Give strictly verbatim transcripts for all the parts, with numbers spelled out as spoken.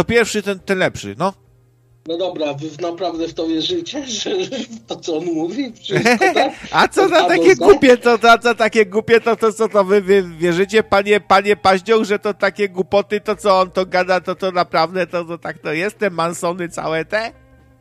to pierwszy, ten, ten lepszy, no. No dobra, wy naprawdę w to wierzycie, że, że to co on mówi? Wszystko, tak? A co za takie głupie, to, to, co takie głupie, to, to co to wy, wy wierzycie, panie, panie Paździoł, że to takie głupoty, to co on to gada, to to naprawdę, to, to tak to jest, te Mansony całe te?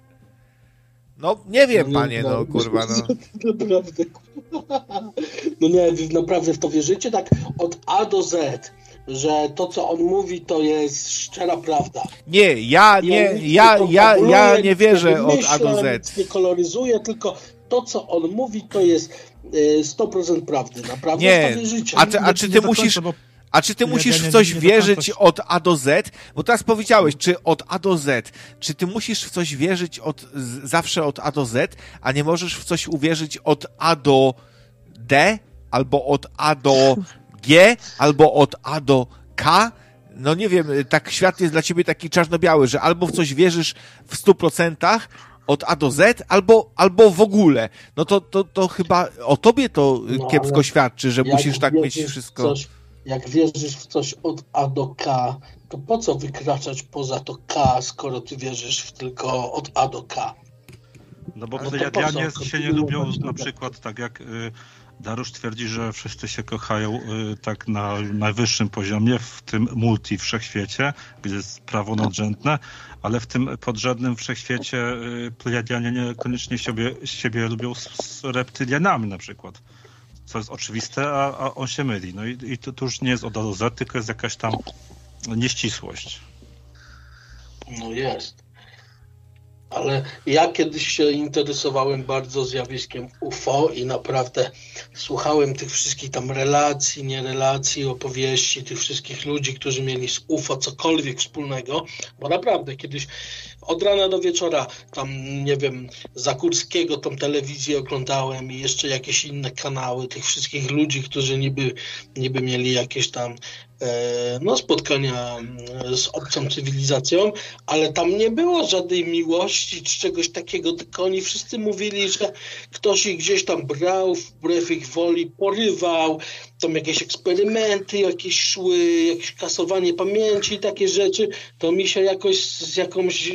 No, nie wiem, no, panie, no, no kurwa, no. Naprawdę, kurwa. No nie, wy naprawdę w to wierzycie, tak od A do Z, że to, co on mówi, to jest szczera prawda. Nie, ja nie, ja, ja, ja nie wierzę od A do Z. Nic nie koloryzuje, tylko to, co on mówi, to jest sto procent prawdy. Naprawdę nie. w to wierzycie. A czy, a czy ty musisz... A czy ty musisz w coś wierzyć od A do Z? Bo teraz powiedziałeś, czy od A do Z. Czy ty musisz w coś wierzyć od, zawsze od A do Z, a nie możesz w coś uwierzyć od A do D, albo od A do G, albo od A do K? No nie wiem, tak świat jest dla ciebie taki czarno-biały, że albo w coś wierzysz w stu procentach od A do Z, albo, albo w ogóle. No to, to, to chyba o tobie to no, kiepsko świadczy, że musisz tak mieć wszystko... Coś... Jak wierzysz w coś od A do K, to po co wykraczać poza to K, skoro ty wierzysz w tylko od A do K? No bo plejadianie się nie lubią, na przykład tak jak y, Darusz twierdzi, że wszyscy się kochają y, tak na najwyższym poziomie, w tym multi wszechświecie, gdzie jest prawo nadrzędne, ale w tym podrzędnym wszechświecie y, plejadianie niekoniecznie siebie, siebie lubią z, z reptylianami na przykład. Co jest oczywiste, a, a on się myli. No i, i to, to już nie jest od A do Z, tylko jest jakaś tam nieścisłość. No jest. Ale ja kiedyś się interesowałem bardzo zjawiskiem U F O i naprawdę słuchałem tych wszystkich tam relacji, nierelacji, opowieści, tych wszystkich ludzi, którzy mieli z U F O cokolwiek wspólnego, bo naprawdę kiedyś od rana do wieczora tam, nie wiem, Zakurskiego tą telewizję oglądałem i jeszcze jakieś inne kanały tych wszystkich ludzi, którzy niby, niby mieli jakieś tam no, spotkania z obcą cywilizacją, ale tam nie było żadnej miłości czy czegoś takiego, tylko oni wszyscy mówili, że ktoś ich gdzieś tam brał wbrew ich woli, porywał, tam jakieś eksperymenty jakieś szły, jakieś kasowanie pamięci i takie rzeczy, to mi się jakoś z jakąś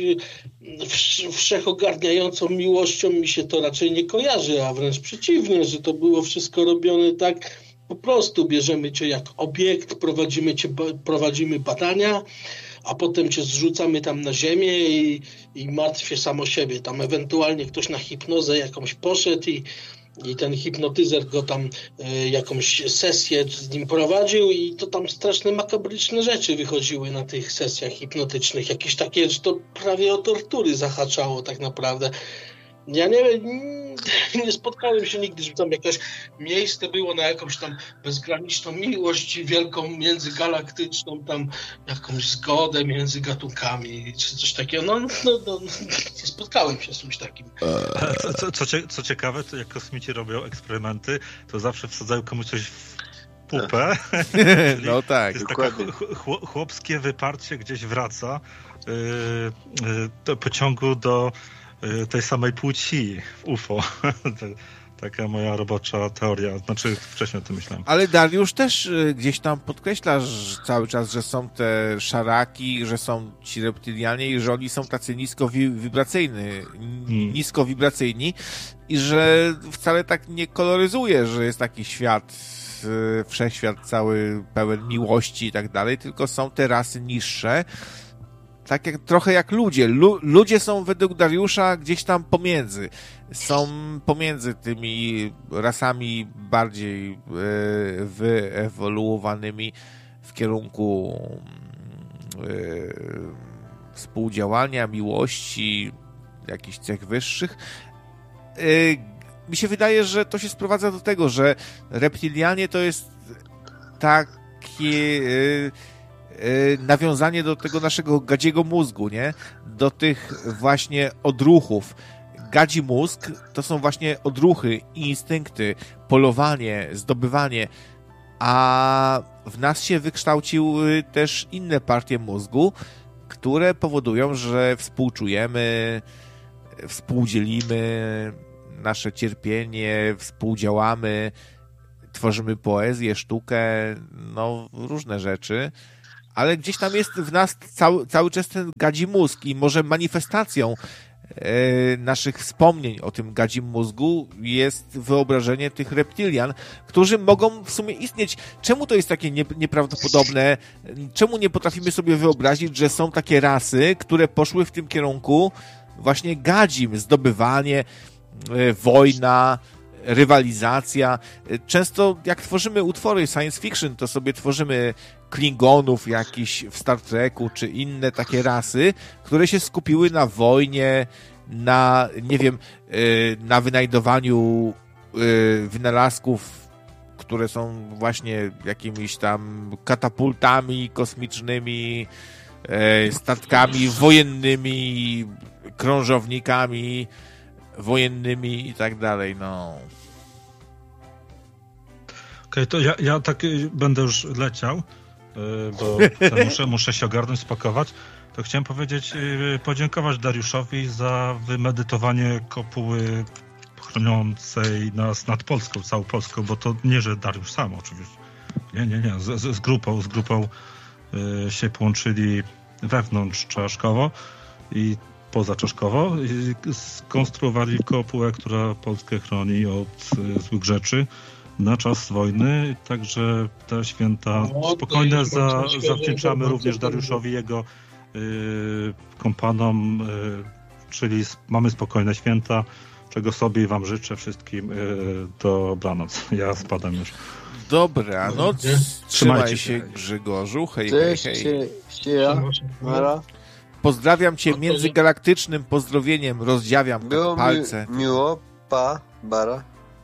wszechogarniającą miłością mi się to raczej nie kojarzy, a wręcz przeciwnie, że to było wszystko robione tak. Po prostu bierzemy cię jak obiekt, prowadzimy, cię, prowadzimy badania, a potem cię zrzucamy tam na ziemię i, i martwię samo siebie. Tam ewentualnie ktoś na hipnozę jakąś poszedł i, i ten hipnotyzer go tam y, jakąś sesję z nim prowadził i to tam straszne makabryczne rzeczy wychodziły na tych sesjach hipnotycznych. Jakieś takie, że to prawie o tortury zahaczało tak naprawdę. Ja nie wiem, nie spotkałem się nigdy, żeby tam jakieś miejsce było na jakąś tam bezgraniczną miłość wielką międzygalaktyczną, tam jakąś zgodę między gatunkami, czy coś takiego. No, no, no nie spotkałem się z czymś takim. Co, co, co, co ciekawe, to jak kosmici robią eksperymenty, to zawsze wsadzają komuś coś w pupę. No tak, to jest takie chłopskie wyparcie gdzieś wraca yy, yy, do pociągu do tej samej płci w U F O. Taka moja robocza teoria. Znaczy, wcześniej o tym myślałem. Ale Dariusz też gdzieś tam podkreślasz cały czas, że są te szaraki, że są ci reptylianie i że oni są tacy niskowibracyjni, hmm. niskowibracyjni i że wcale tak nie koloryzuje, że jest taki świat, wszechświat cały pełen miłości i tak dalej, tylko są te rasy niższe, tak jak, trochę jak ludzie. Lu, ludzie są według Dariusza gdzieś tam pomiędzy. Są pomiędzy tymi rasami bardziej e, wyewoluowanymi w kierunku e, współdziałania, miłości, jakichś cech wyższych. E, mi się wydaje, że to się sprowadza do tego, że reptilianie to jest takie... E, nawiązanie do tego naszego gadziego mózgu, nie? Do tych właśnie odruchów. Gadzi mózg to są właśnie odruchy, instynkty, polowanie, zdobywanie, a w nas się wykształciły też inne partie mózgu, które powodują, że współczujemy, współdzielimy nasze cierpienie, współdziałamy, tworzymy poezję, sztukę, no różne rzeczy. ale gdzieś tam jest w nas cały, cały czas ten gadzi mózg i może manifestacją e, naszych wspomnień o tym gadzim mózgu jest wyobrażenie tych reptilian, którzy mogą w sumie istnieć. Czemu to jest takie nie, nieprawdopodobne? Czemu nie potrafimy sobie wyobrazić, że są takie rasy, które poszły w tym kierunku właśnie gadzim, zdobywanie, e, wojna, rywalizacja. Często jak tworzymy utwory science fiction, to sobie tworzymy Klingonów jakiś w Star Treku, czy inne takie rasy, które się skupiły na wojnie, na, nie wiem, na wynajdowaniu wynalazków, które są właśnie jakimiś tam katapultami kosmicznymi, statkami wojennymi, krążownikami wojennymi i tak dalej, no. Okej, okay, to ja, ja tak będę już leciał, bo muszę, muszę się ogarnąć, spakować. To chciałem powiedzieć, podziękować Dariuszowi za wymedytowanie kopuły chroniącej nas nad Polską, całą Polską, bo to nie, że Dariusz sam oczywiście. Nie, nie, nie. Z, z, z grupą, z grupą się połączyli wewnątrz Czaszkowo i pozaczaszkowo i skonstruowali kopułę, która Polskę chroni od y, złych rzeczy na czas wojny, także te święta no, spokojne za, zawdzięczamy również Dariuszowi, jego y, kompanom, y, czyli mamy spokojne święta, czego sobie i wam życzę wszystkim. Y, dobranoc. Ja spadam już. Dobranoc. Trzymaj się, Grzegorzu. Hej, hej, hej. Pozdrawiam cię międzygalaktycznym pozdrowieniem, rozdziawiam Było palce. Mi, miło, pa, bara.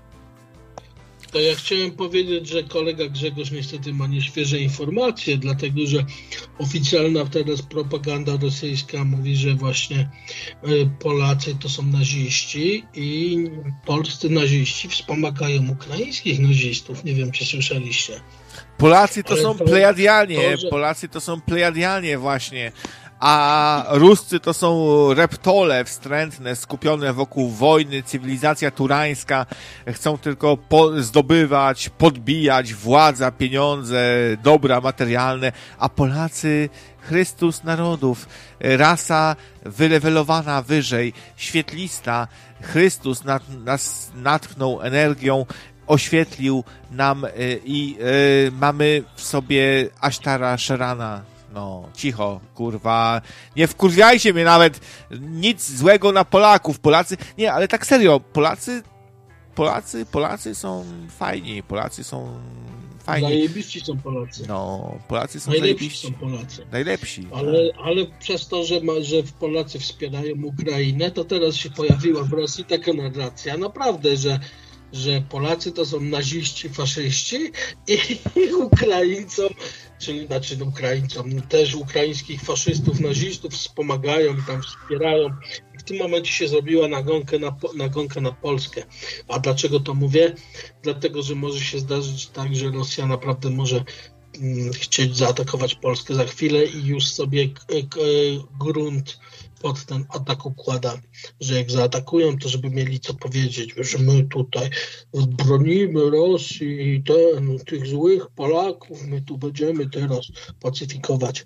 To ja chciałem powiedzieć, że kolega Grzegorz niestety ma nieświeże informacje, dlatego że oficjalna teraz propaganda rosyjska mówi, że właśnie Polacy to są naziści i polscy naziści wspomagają ukraińskich nazistów. Nie wiem, czy słyszeliście. Polacy to Ale są to, plejadianie, to, że... Polacy to są plejadianie właśnie. A Ruscy to są reptole wstrętne, skupione wokół wojny, cywilizacja turańska, chcą tylko po- zdobywać, podbijać, władza, pieniądze, dobra materialne, a Polacy, Chrystus narodów, rasa wylewelowana wyżej, świetlista, Chrystus nad, nas natchnął energią, oświetlił nam y, i y, mamy w sobie Aśtara Szerana. No, cicho, kurwa. Nie wkurwiajcie mnie nawet. Nic złego na Polaków. Polacy... Nie, ale tak serio. Polacy... Polacy... Polacy są fajni. Polacy są fajni. Najlepiej są Polacy. No, Polacy są najlepsi. są Polacy. Najlepsi. Ale, ale przez to, że, ma, że Polacy wspierają Ukrainę, to teraz się pojawiła w Rosji taka narracja. Naprawdę, że że Polacy to są naziści, faszyści i Ukraińcom, czyli znaczy Ukraińcom, też ukraińskich faszystów, nazistów wspomagają i tam wspierają. I w tym momencie się zrobiła nagonkę na, nagonkę na Polskę. A dlaczego to mówię? Dlatego, że może się zdarzyć tak, że Rosja naprawdę może mm, chcieć zaatakować Polskę za chwilę i już sobie k- k- grunt pod ten atak układa, że jak zaatakują, to żeby mieli co powiedzieć, że my tutaj bronimy Rosji i ten, tych złych Polaków, my tu będziemy teraz pacyfikować.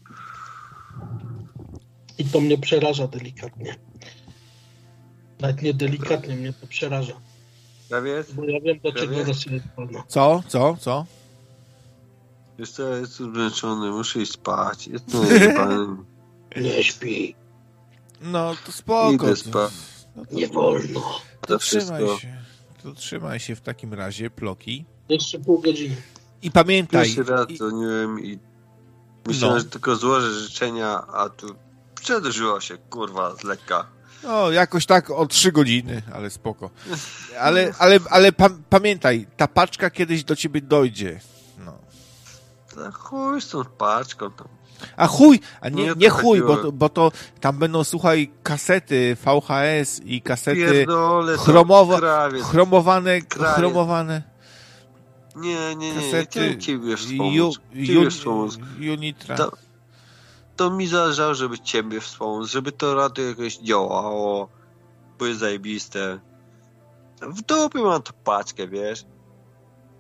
I to mnie przeraża delikatnie. Nawet nie delikatnie, mnie to przeraża. Ja wiem, bo ja wiem, do czego Rosja jest wolna. Co? Co? Co? Wiesz co, ja jestem zmęczony, muszę iść spać. Jestem jebany. Nie śpi. No to spoko. Idę spać. No to, nie wolno. To trzymaj się. To trzymaj się w takim razie, Ploki. Jeszcze pół godziny. I pamiętaj. Pierwszy raz dzwoniłem i myślałem, no. że tylko złożę życzenia, a tu przedłużyło się, kurwa, z lekka. No, jakoś tak o trzy godziny, ale spoko. Ale, ale, ale pa, pamiętaj, ta paczka kiedyś do ciebie dojdzie. No. Ta chuj z tą paczką tam. A chuj, a nie, nie, nie chuj, bo to, bo to tam będą, słuchaj, kasety V H S i kasety Pierdolę, chromowa, krawiec, chromowane, krawiec. chromowane Nie, nie, nie, kasety nie, ciebie ju, wspomóc. ju, wspomóc. Unitra. To, to mi zależało, żeby ciebie wspomóc, żeby to radio jakoś działało, bo jest zajebiste. W dupie mam tą paczkę, wiesz.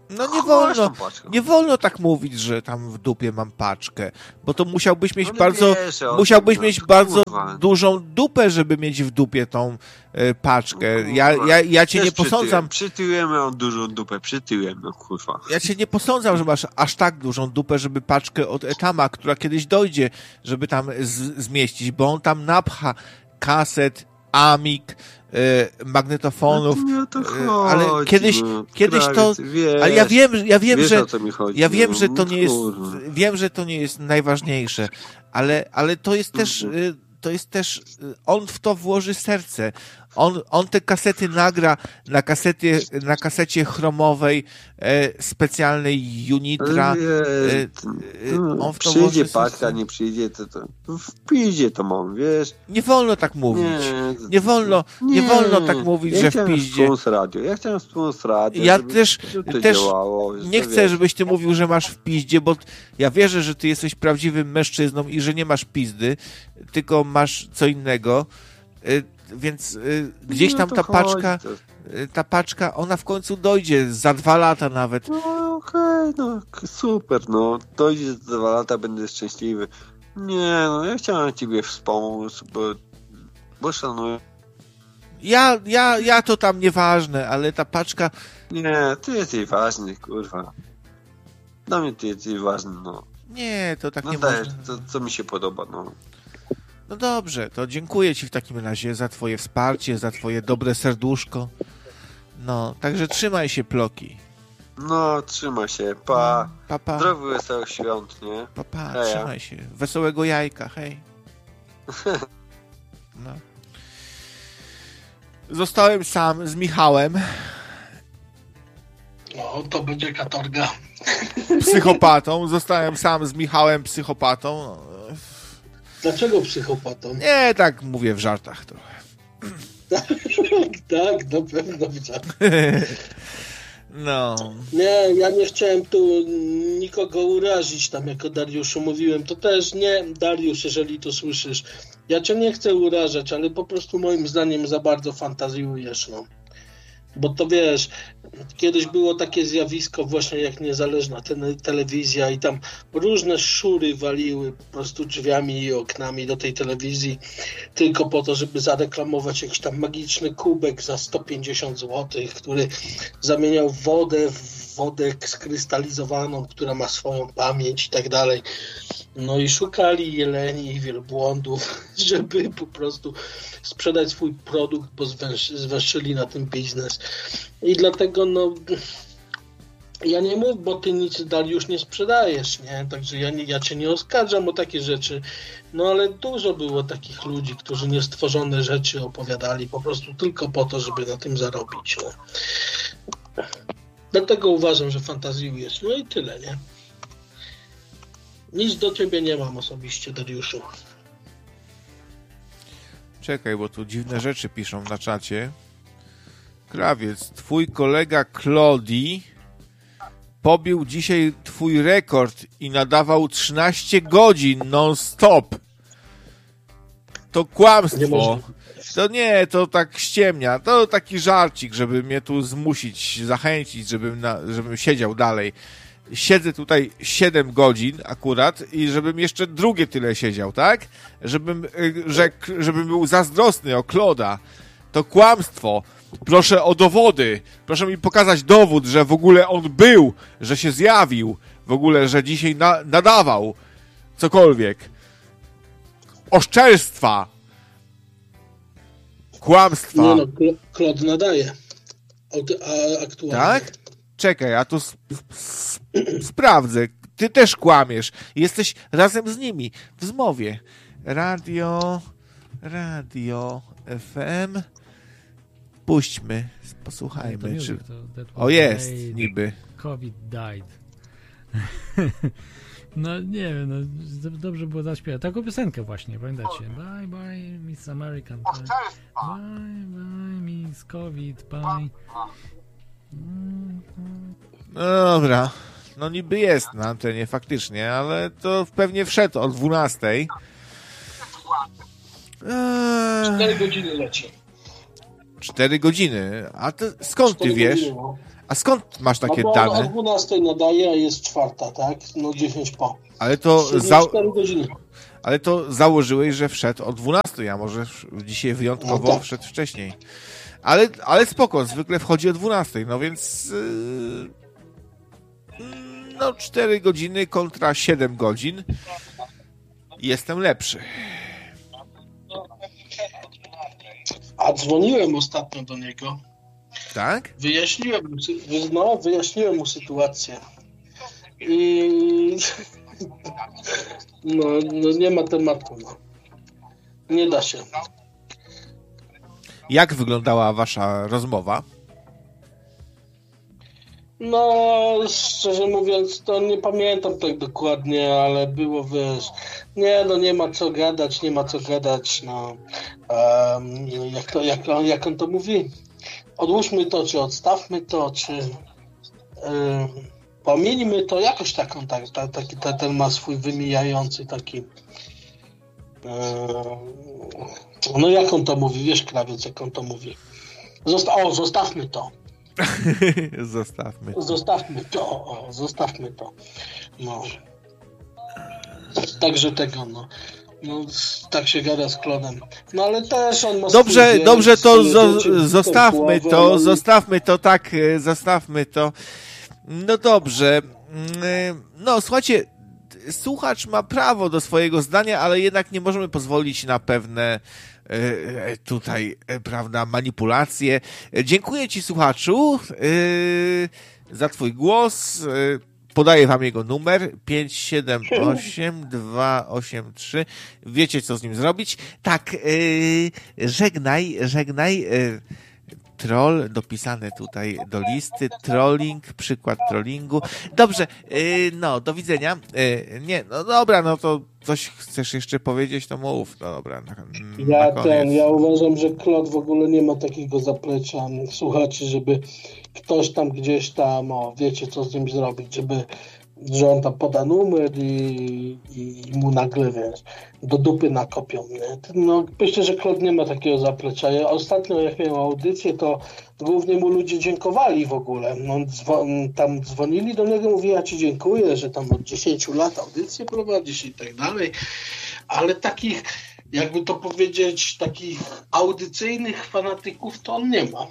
No nie wolno, nie wolno tak mówić, że tam w dupie mam paczkę, bo to musiałbyś mieć no bardzo, wiesz, musiałbyś mieć kurwa. bardzo dużą dupę, żeby mieć w dupie tą y, paczkę. Ja, ja, ja cię Też nie posądzam. Przytyłem mam dużą dupę, przytyłem, no kurwa. Ja cię nie posądzam, że masz aż tak dużą dupę, żeby paczkę od Etama, która kiedyś dojdzie, żeby tam z, zmieścić, bo on tam napcha kaset, amik, magnetofonów, no to chodzi, ale kiedyś, no, kiedyś to, wiesz, ale ja wiem, ja wiem, wiesz, że, chodzi, ja wiem, no, że to nie jest, kurwa. wiem, że to nie jest najważniejsze, ale, ale to jest też, to jest też, on w to włoży serce. On, on te kasety nagra na kasecie, na kasecie chromowej e, specjalnej Unitra. E, e, on w to przyjdzie paczka, nie przyjdzie, to, to wpiździe to mam, wiesz. Nie wolno tak mówić. Nie, nie wolno, nie, nie wolno tak mówić, ja że wpiździe. Radio. Ja chciałem wspomóc radio. Ja żeby, też, żeby też działało, nie chcę, wiesz. żebyś ty mówił, że masz w piździe, bo ja wierzę, że ty jesteś prawdziwym mężczyzną i że nie masz pizdy, tylko masz co innego. Więc y, gdzieś tam no ta paczka, y, ta paczka, ona w końcu dojdzie, za dwa lata nawet. No okej, okay, no super, no dojdzie za dwa lata, będę szczęśliwy. Nie, no ja chciałem ciebie wspomóc, bo, bo szanuję. Ja, ja, ja to tam nieważne, ale ta paczka... Nie, ty jesteś ważny, kurwa. Dla mnie ty jesteś ważny, no. Nie, to tak no nie dajesz, można. to, co mi się podoba, no. No dobrze, to dziękuję ci w takim razie za twoje wsparcie, za twoje dobre serduszko. No, także trzymaj się, Ploki. No, trzymaj się, pa. No, pa, pa. Zdrowych, wesołych świąt, nie? Pa, pa, Heja. Trzymaj się. Wesołego jajka, hej. No. Zostałem sam z Michałem. No, to będzie katorga. Psychopatą. Zostałem sam z Michałem, psychopatą. Dlaczego psychopatą? Nie, tak mówię w żartach trochę. Tak, na pewno w żartach. No. Nie, ja nie chciałem tu nikogo urazić, tam jako Dariuszu mówiłem, to też nie, Dariusz, jeżeli to słyszysz, ja cię nie chcę urażać, ale po prostu moim zdaniem za bardzo fantazjujesz, no. Bo to wiesz, kiedyś było takie zjawisko właśnie jak niezależna te- telewizja i tam różne szury waliły po prostu drzwiami i oknami do tej telewizji tylko po to, żeby zareklamować jakiś tam magiczny kubek za sto pięćdziesiąt złotych, który zamieniał wodę w wodę skrystalizowaną, która ma swoją pamięć i tak dalej. No i szukali jeleni i wielbłądów, żeby po prostu sprzedać swój produkt, bo zwęż- zwęszyli na tym biznes. I dlatego no ja nie mów, bo ty nic, Dariusz, nie sprzedajesz, nie? Także ja, nie, ja cię nie oskarżam o takie rzeczy. No ale dużo było takich ludzi, którzy niestworzone rzeczy opowiadali po prostu tylko po to, żeby na tym zarobić. No. Dlatego uważam, że fantazjujesz. No i tyle, nie? Nic do ciebie nie mam osobiście, Dariuszu. Czekaj, bo tu dziwne rzeczy piszą na czacie. Krawiec, twój kolega Klodi pobił dzisiaj twój rekord i nadawał trzynaście godzin non-stop. To kłamstwo. To nie, to tak ściemnia. To taki żarcik, żeby mnie tu zmusić, zachęcić, żebym, na, żebym siedział dalej. Siedzę tutaj siedem godzin akurat i żebym jeszcze drugie tyle siedział, tak? Żebym, że, żebym był zazdrosny o Kloda. To kłamstwo. Proszę o dowody. Proszę mi pokazać dowód, że w ogóle on był, że się zjawił. W ogóle, że dzisiaj na, nadawał. Cokolwiek. Oszczerstwa. Kłamstwa. Nie no, Klod nadaje. A, aktualnie. Tak? Czekaj, ja to sp- sp- sprawdzę. Ty też kłamiesz. Jesteś razem z nimi w zmowie. Radio, radio F M. Puśćmy, posłuchajmy. Czy... O, jest, niby. COVID died. No nie wiem, no, dobrze było zaśpiewać. Taką piosenkę właśnie, pamiętacie? Bye bye Miss American. Bye bye Miss COVID, bye. No dobra. No niby jest na antenie faktycznie, ale to pewnie wszedł o dwunastej. Cztery godziny leci. Cztery godziny. A to skąd ty wiesz? A skąd masz takie no bo dane? On o dwunastej nadaje, a jest czwarta, tak? No dziesięć po. Ale to, za... godziny. Ale to założyłeś, że wszedł o dwunastej, a może dzisiaj wyjątkowo no tak. wszedł wcześniej. Ale, ale spoko, zwykle wchodzi o dwunastej, no więc yy, no cztery godziny kontra siedem godzin. Jestem lepszy. A dzwoniłem ostatnio do niego. Tak? Wyjaśniłem mu, no, wyjaśniłem mu sytuację. I no, no nie ma tematu. No. Nie da się. Jak wyglądała wasza rozmowa? No, szczerze mówiąc, to nie pamiętam tak dokładnie, ale było, wiesz, nie, no nie ma co gadać, nie ma co gadać, no, um, jak, to, jak, jak on to mówi? Odłóżmy to, czy odstawmy to, czy yy, pomieńmy to, jakoś taką, tak, ta, taki, ta, ten ma swój wymijający taki, yy, no jak on to mówi, wiesz, krawiec, jak on to mówi. Zosta- o, zostawmy to. Zostawmy to. Zostawmy to, o, zostawmy to. No. Także tego, no. No, tak się gada z klonem. No ale też on ma Dobrze, swój, dobrze, to zo- dzieci, zostawmy to, to, no. zostawmy to, tak, zostawmy to. No dobrze. No, słuchajcie, słuchacz ma prawo do swojego zdania, ale jednak nie możemy pozwolić na pewne tutaj, prawda, manipulacje. Dziękuję ci, słuchaczu, za twój głos. Podaję wam jego numer pięć siedem osiem dwa osiem trzy. Wiecie, co z nim zrobić. Tak, żegnaj, żegnaj. Troll dopisane tutaj do listy, trolling, przykład trollingu. Dobrze, no, do widzenia. Nie, no dobra, no to coś chcesz jeszcze powiedzieć, to mów. No dobra, na, na ja koniec. ten, ja uważam, że Klot w ogóle nie ma takiego zaplecza słuchaczy, żeby ktoś tam gdzieś tam, o, wiecie, co z nim zrobić, żeby że on tam poda numer i, i mu nagle, wiesz, do dupy nakopią, nie? No, myślę, że Klot nie ma takiego zaplecza. Ja ostatnio, jak miałem audycję, to głównie mu ludzie dziękowali w ogóle. No, dzwo- tam dzwonili do niego, mówi, ja ci dziękuję, że tam od dziesięciu lat audycję prowadzisz i tak dalej, ale takich, jakby to powiedzieć, takich audycyjnych fanatyków to on nie ma.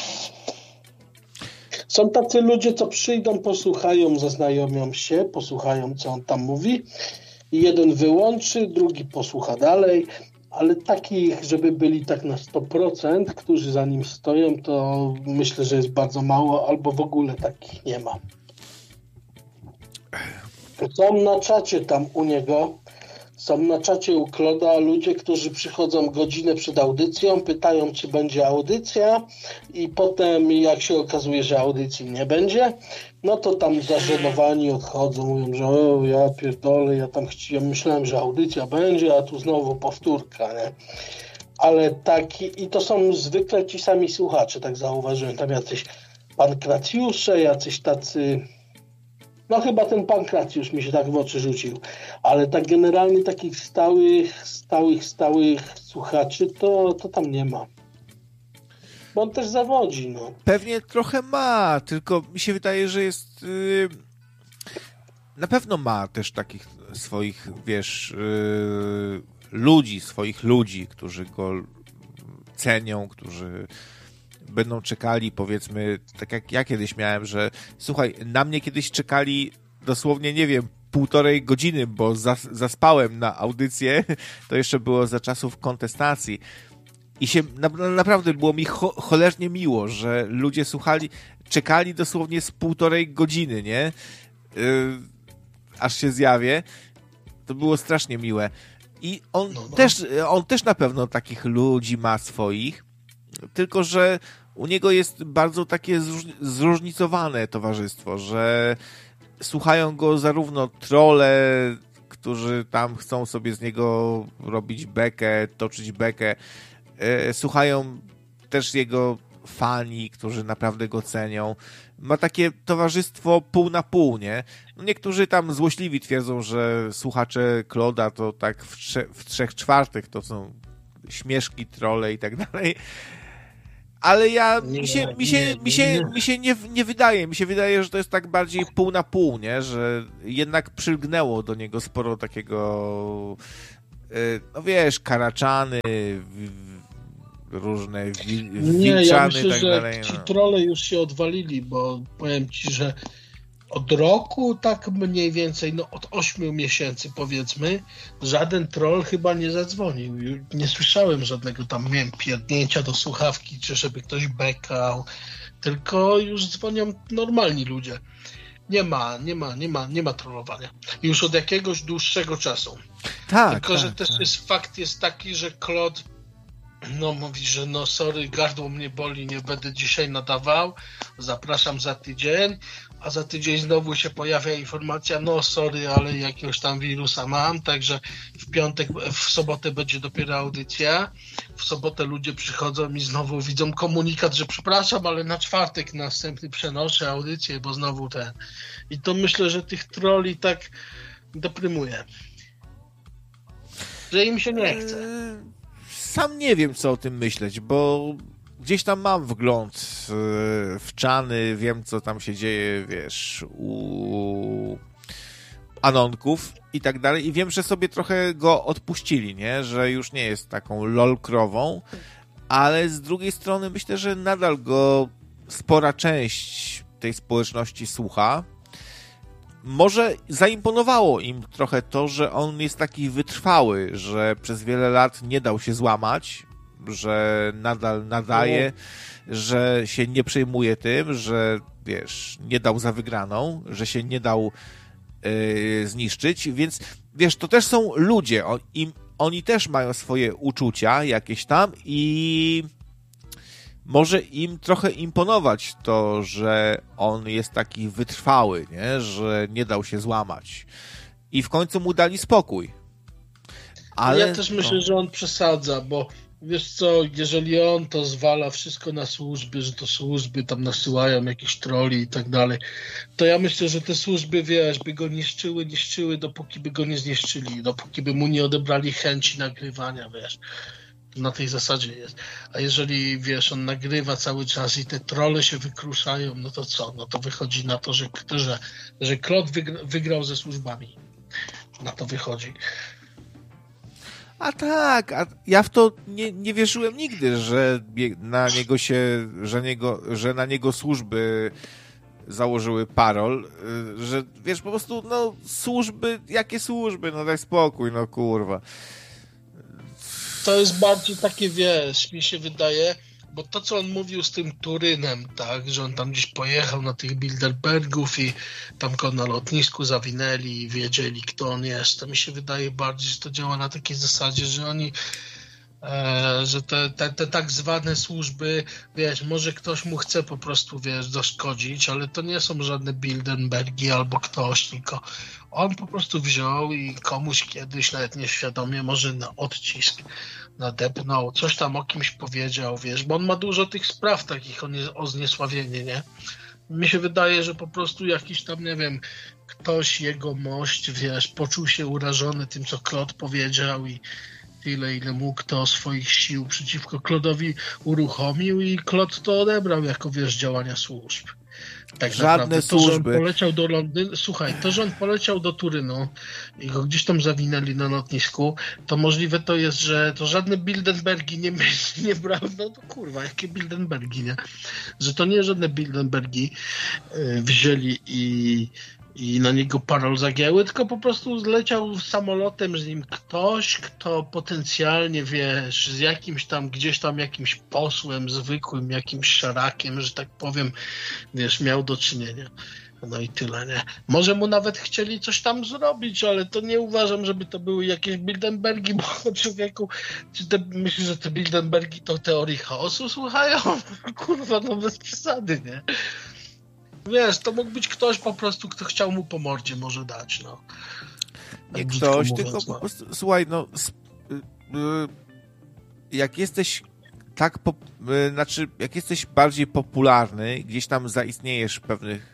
Są tacy ludzie, co przyjdą, posłuchają, zaznajomią się, posłuchają, co on tam mówi. Jeden wyłączy, drugi posłucha dalej, ale takich, żeby byli tak na sto procent, którzy za nim stoją, to myślę, że jest bardzo mało, albo w ogóle takich nie ma. Są na czacie tam u niego, są na czacie u Kloda ludzie, którzy przychodzą godzinę przed audycją, pytają, czy będzie audycja i potem, jak się okazuje, że audycji nie będzie, no to tam zażenowani odchodzą, mówią, że o, ja pierdolę, ja tam chci- ja myślałem, że audycja będzie, a tu znowu powtórka, nie? Ale taki, i to są zwykle ci sami słuchacze, tak zauważyłem, tam jacyś pankracjusze, jacyś tacy... No chyba ten Pankracjusz mi się tak w oczy rzucił, ale tak generalnie takich stałych, stałych, stałych słuchaczy to, to tam nie ma. Bo on też zawodzi, no. Pewnie trochę ma, tylko mi się wydaje, że jest... Yy... Na pewno ma też takich swoich, wiesz, yy... ludzi, swoich ludzi, którzy go cenią, którzy... będą czekali, powiedzmy, tak jak ja kiedyś miałem, że słuchaj, na mnie kiedyś czekali dosłownie, nie wiem, półtorej godziny, bo zas- zaspałem na audycję, to jeszcze było za czasów kontestacji i się na- naprawdę było mi cho- cholernie miło, że ludzie słuchali, czekali dosłownie z półtorej godziny, nie? Yy, aż się zjawię. To było strasznie miłe. I on no, no. też, on też na pewno takich ludzi ma swoich, tylko że u niego jest bardzo takie zróż- zróżnicowane towarzystwo, że słuchają go zarówno trolle, którzy tam chcą sobie z niego robić bekę, toczyć bekę, e, słuchają też jego fani, którzy naprawdę go cenią. Ma takie towarzystwo pół na pół, nie? No niektórzy tam złośliwi twierdzą, że słuchacze Kloda to tak w, trze- w trzech czwartych to są śmieszki, trolle i tak dalej. Ale ja, mi się, mi się, mi się, mi się nie, nie wydaje, mi się wydaje, że to jest tak bardziej pół na pół, nie? Że jednak przylgnęło do niego sporo takiego, no wiesz, karaczany, różne wil, wilczany nie, ja myślę, i tak że dalej. Ci trolle już się odwalili, bo powiem ci, że od roku tak mniej więcej, no od ośmiu miesięcy powiedzmy, żaden troll chyba nie zadzwonił. Nie słyszałem żadnego tam, nie wiem, pierdnięcia do słuchawki, czy żeby ktoś bekał, tylko już dzwonią normalni ludzie. Nie ma, nie ma, nie ma, nie ma trollowania. Już od jakiegoś dłuższego czasu. Tak, tylko, tak, że też tak. jest, fakt jest taki, że Claude no mówi, że no sorry, gardło mnie boli, nie będę dzisiaj nadawał, zapraszam za tydzień, a za tydzień znowu się pojawia informacja, no sorry, ale jakiegoś tam wirusa mam, także w piątek, w sobotę będzie dopiero audycja, w sobotę ludzie przychodzą i znowu widzą komunikat, że przepraszam, ale na czwartek następny przenoszę audycję, bo znowu ten. I to myślę, że tych trolli tak deprymuje, że im się nie chce. Sam nie wiem, co o tym myśleć, bo gdzieś tam mam wgląd w czany, wiem, co tam się dzieje, wiesz, u Anonków i tak dalej i wiem, że sobie trochę go odpuścili, nie? Że już nie jest taką lolkrową, ale z drugiej strony myślę, że nadal go spora część tej społeczności słucha. Może zaimponowało im trochę to, że on jest taki wytrwały, że przez wiele lat nie dał się złamać, że nadal nadaje, no. Że się nie przejmuje tym, że wiesz, nie dał za wygraną, że się nie dał yy, zniszczyć, więc wiesz, to też są ludzie, on, im, oni też mają swoje uczucia jakieś tam i może im trochę imponować to, że on jest taki wytrwały, nie? Że nie dał się złamać. I w końcu mu dali spokój. Ale ja też myślę, no. że on przesadza, bo wiesz co, jeżeli on to zwala wszystko na służby, że to służby tam nasyłają jakieś troli i tak dalej, to ja myślę, że te służby, wiesz, by go niszczyły, niszczyły, dopóki by go nie zniszczyli, dopóki by mu nie odebrali chęci nagrywania, wiesz. Na tej zasadzie jest. A jeżeli, wiesz, on nagrywa cały czas i te trolle się wykruszają, no to co? No to wychodzi na to, że, że, że Claude wygra, wygrał ze służbami. Na to wychodzi. A tak, a ja w to nie, nie wierzyłem nigdy, że na niego się, że, niego, że na niego służby założyły parol, że wiesz, po prostu, no, służby, jakie służby, no daj spokój, no kurwa. To jest bardziej takie, wiesz, mi się wydaje, bo to, co on mówił z tym Turynem, tak, że on tam gdzieś pojechał na tych Bilderbergów i tam go na lotnisku zawinęli i wiedzieli, kto on jest, to mi się wydaje bardziej, że to działa na takiej zasadzie, że oni e, że te, te, te tak zwane służby, wiesz, może ktoś mu chce po prostu, wiesz, zaszkodzić, ale to nie są żadne Bilderbergi albo ktoś, tylko on po prostu wziął i komuś kiedyś, nawet nieświadomie, może na odcisk nadepnął, coś tam o kimś powiedział, wiesz, bo on ma dużo tych spraw takich o, nie, o zniesławienie, nie? Mi się wydaje, że po prostu jakiś tam, nie wiem, ktoś, jego mość, wiesz, poczuł się urażony tym, co Claude powiedział i tyle, ile mógł, to swoich sił przeciwko Claude'owi uruchomił i Claude to odebrał jako, wiesz, działania służb. Tak Żadne naprawdę. służby. To, że on poleciał do Londynu, słuchaj, to, że on poleciał do Turynu i go gdzieś tam zawinęli na lotnisku, to możliwe to jest, że to żadne Bilderbergi nie, nie brał, no to kurwa, jakie Bilderbergi, nie? Że to nie żadne Bilderbergi yy, wzięli i i na niego parol zagięły, tylko po prostu zleciał samolotem z nim ktoś, kto potencjalnie, wiesz, z jakimś tam, gdzieś tam jakimś posłem zwykłym, jakimś szarakiem, że tak powiem, wiesz, miał do czynienia. No i tyle, nie? Może mu nawet chcieli coś tam zrobić, ale to nie uważam, żeby to były jakieś Bilderbergi, bo człowieku, czy te, myślisz, że te Bilderbergi to teorii chaosu słuchają? Kurwa, no bez przesady, nie? Wiesz, to mógł być ktoś po prostu, kto chciał mu po mordzie może dać, no. Nie ktoś, mówiąc, tylko po prostu, słuchaj, no, jak jesteś tak, po, znaczy, jak jesteś bardziej popularny, gdzieś tam zaistniejesz w pewnych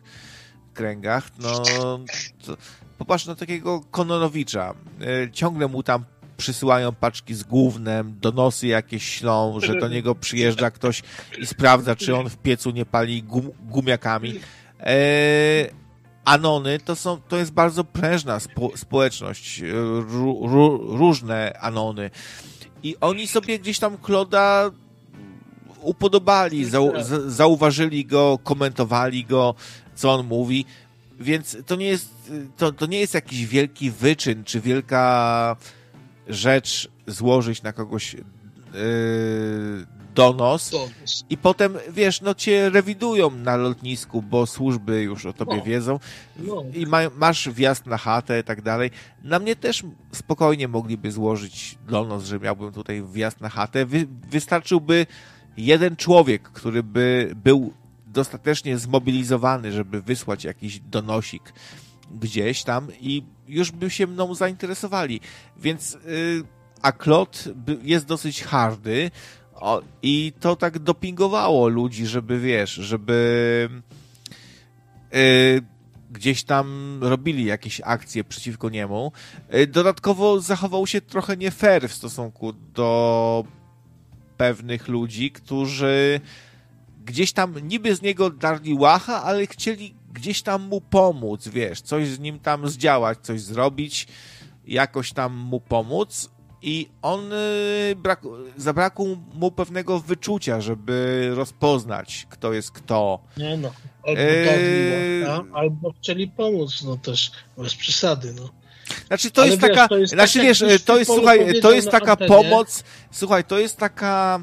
kręgach, no, to, popatrz na takiego Kononowicza, ciągle mu tam przysyłają paczki z gównem, donosy jakieś ślą, że do niego przyjeżdża ktoś i sprawdza, czy on w piecu nie pali gum, gumiakami. E, anony to są, to jest bardzo prężna spo, społeczność, ró, ró, różne anony. I oni sobie gdzieś tam Claude'a upodobali, zau, zauważyli go, komentowali go, co on mówi, więc to nie jest, to, to nie jest jakiś wielki wyczyn, czy wielka rzecz złożyć na kogoś yy, donos i potem, wiesz, no cię rewidują na lotnisku, bo służby już o tobie no. wiedzą no. i ma, masz wjazd na chatę i tak dalej. Na mnie też spokojnie mogliby złożyć donos, że miałbym tutaj wjazd na chatę. Wy, wystarczyłby jeden człowiek, który by był dostatecznie zmobilizowany, żeby wysłać jakiś donosik gdzieś tam i już by się mną zainteresowali. Więc yy, a Claude jest dosyć hardy o, i to tak dopingowało ludzi, żeby wiesz, żeby yy, gdzieś tam robili jakieś akcje przeciwko niemu. Yy, dodatkowo zachował się trochę nie fair w stosunku do pewnych ludzi, którzy gdzieś tam niby z niego darli łacha, ale chcieli gdzieś tam mu pomóc, wiesz, coś z nim tam zdziałać, coś zrobić, jakoś tam mu pomóc i on yy, brak, zabrakło mu pewnego wyczucia, żeby rozpoznać, kto jest kto. Nie no, albo darli łacha, albo chcieli pomóc, no też bez przesady, no. Znaczy to ale jest wiesz, taka, to jest znaczy tak, wiesz, to jest, słuchaj, to jest taka antenie. pomoc, słuchaj, to jest taka,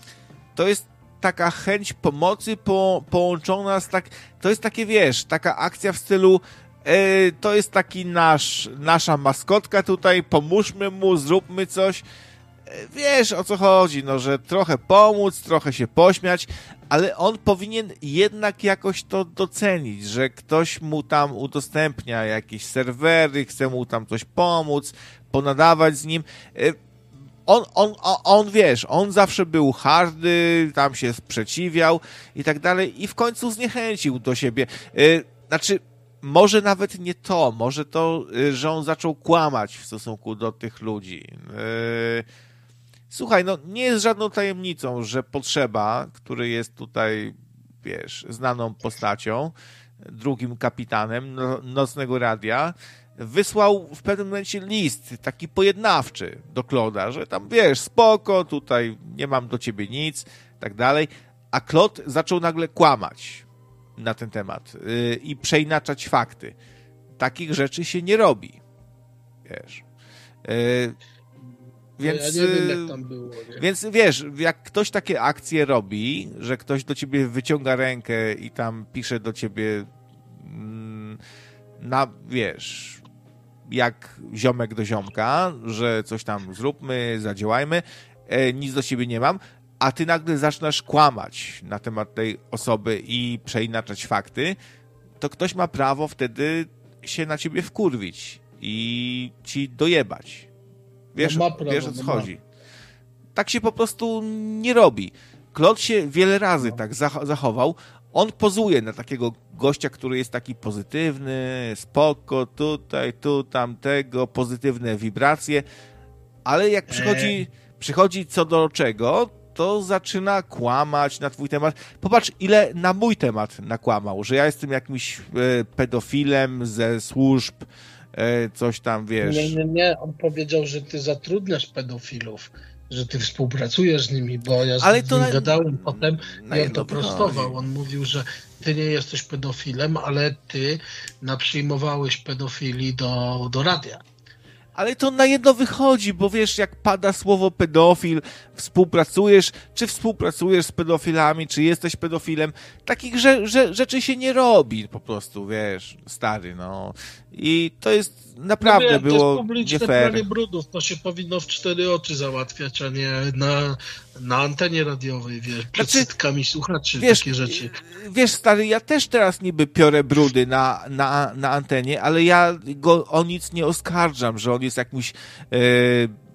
to jest taka chęć pomocy po, połączona z tak, to jest takie, wiesz, taka akcja w stylu yy, to jest taki nasz, nasza maskotka tutaj, pomóżmy mu, zróbmy coś. Yy, wiesz, o co chodzi, no, że trochę pomóc, trochę się pośmiać, ale on powinien jednak jakoś to docenić, że ktoś mu tam udostępnia jakieś serwery, chce mu tam coś pomóc, ponadawać z nim. Yy, On, on, on, on, wiesz, on zawsze był hardy, tam się sprzeciwiał i tak dalej i w końcu zniechęcił do siebie. Yy, znaczy, może nawet nie to, może to, yy, że on zaczął kłamać w stosunku do tych ludzi. Yy, słuchaj, no nie jest żadną tajemnicą, że Potrzeba, który jest tutaj, wiesz, znaną postacią, drugim kapitanem no, Nocnego Radia, wysłał w pewnym momencie list, taki pojednawczy do Claude'a, że tam, wiesz, spoko, tutaj nie mam do ciebie nic, tak dalej, a Claude zaczął nagle kłamać na ten temat yy, i przeinaczać fakty. Takich rzeczy się nie robi, wiesz. Yy, więc, ja nie wiem, jak tam było. Nie? Więc wiesz, jak ktoś takie akcje robi, że ktoś do ciebie wyciąga rękę i tam pisze do ciebie mm, na, wiesz, jak ziomek do ziomka, że coś tam zróbmy, zadziałajmy, e, nic do ciebie nie mam, a ty nagle zaczynasz kłamać na temat tej osoby i przeinaczać fakty, to ktoś ma prawo wtedy się na ciebie wkurwić i ci dojebać. Wiesz, no prawo, wiesz o co no chodzi. Tak się po prostu nie robi. Claude się wiele razy no. tak zachował. On pozuje na takiego gościa, który jest taki pozytywny, spoko, tutaj, tu, tamtego, pozytywne wibracje, ale jak przychodzi, przychodzi co do czego, to zaczyna kłamać na twój temat. Popatrz, ile na mój temat nakłamał, że ja jestem jakimś e, pedofilem ze służb, e, coś tam, wiesz. Nie, nie, nie, on powiedział, że ty zatrudniasz pedofilów, że ty współpracujesz z nimi, bo ja z ale nim na, gadałem potem i on to wychodzi. prostował. On mówił, że ty nie jesteś pedofilem, ale ty naprzyjmowałeś pedofili do, do radia. Ale to na jedno wychodzi, bo wiesz, jak pada słowo pedofil, współpracujesz, czy współpracujesz z pedofilami, czy jesteś pedofilem, takich rze- rze- rzeczy się nie robi po prostu, wiesz, stary, no. I to jest naprawdę no wiem, było to jest publiczne nie fair. pranie brudów, to się powinno w cztery oczy załatwiać, a nie na, na antenie radiowej, wiesz, przed znaczy, setkami słuchaczy, wiesz, takie rzeczy. Wiesz, stary, ja też teraz niby piorę brudy na, na, na antenie, ale ja go o nic nie oskarżam, że on jest jakimś e,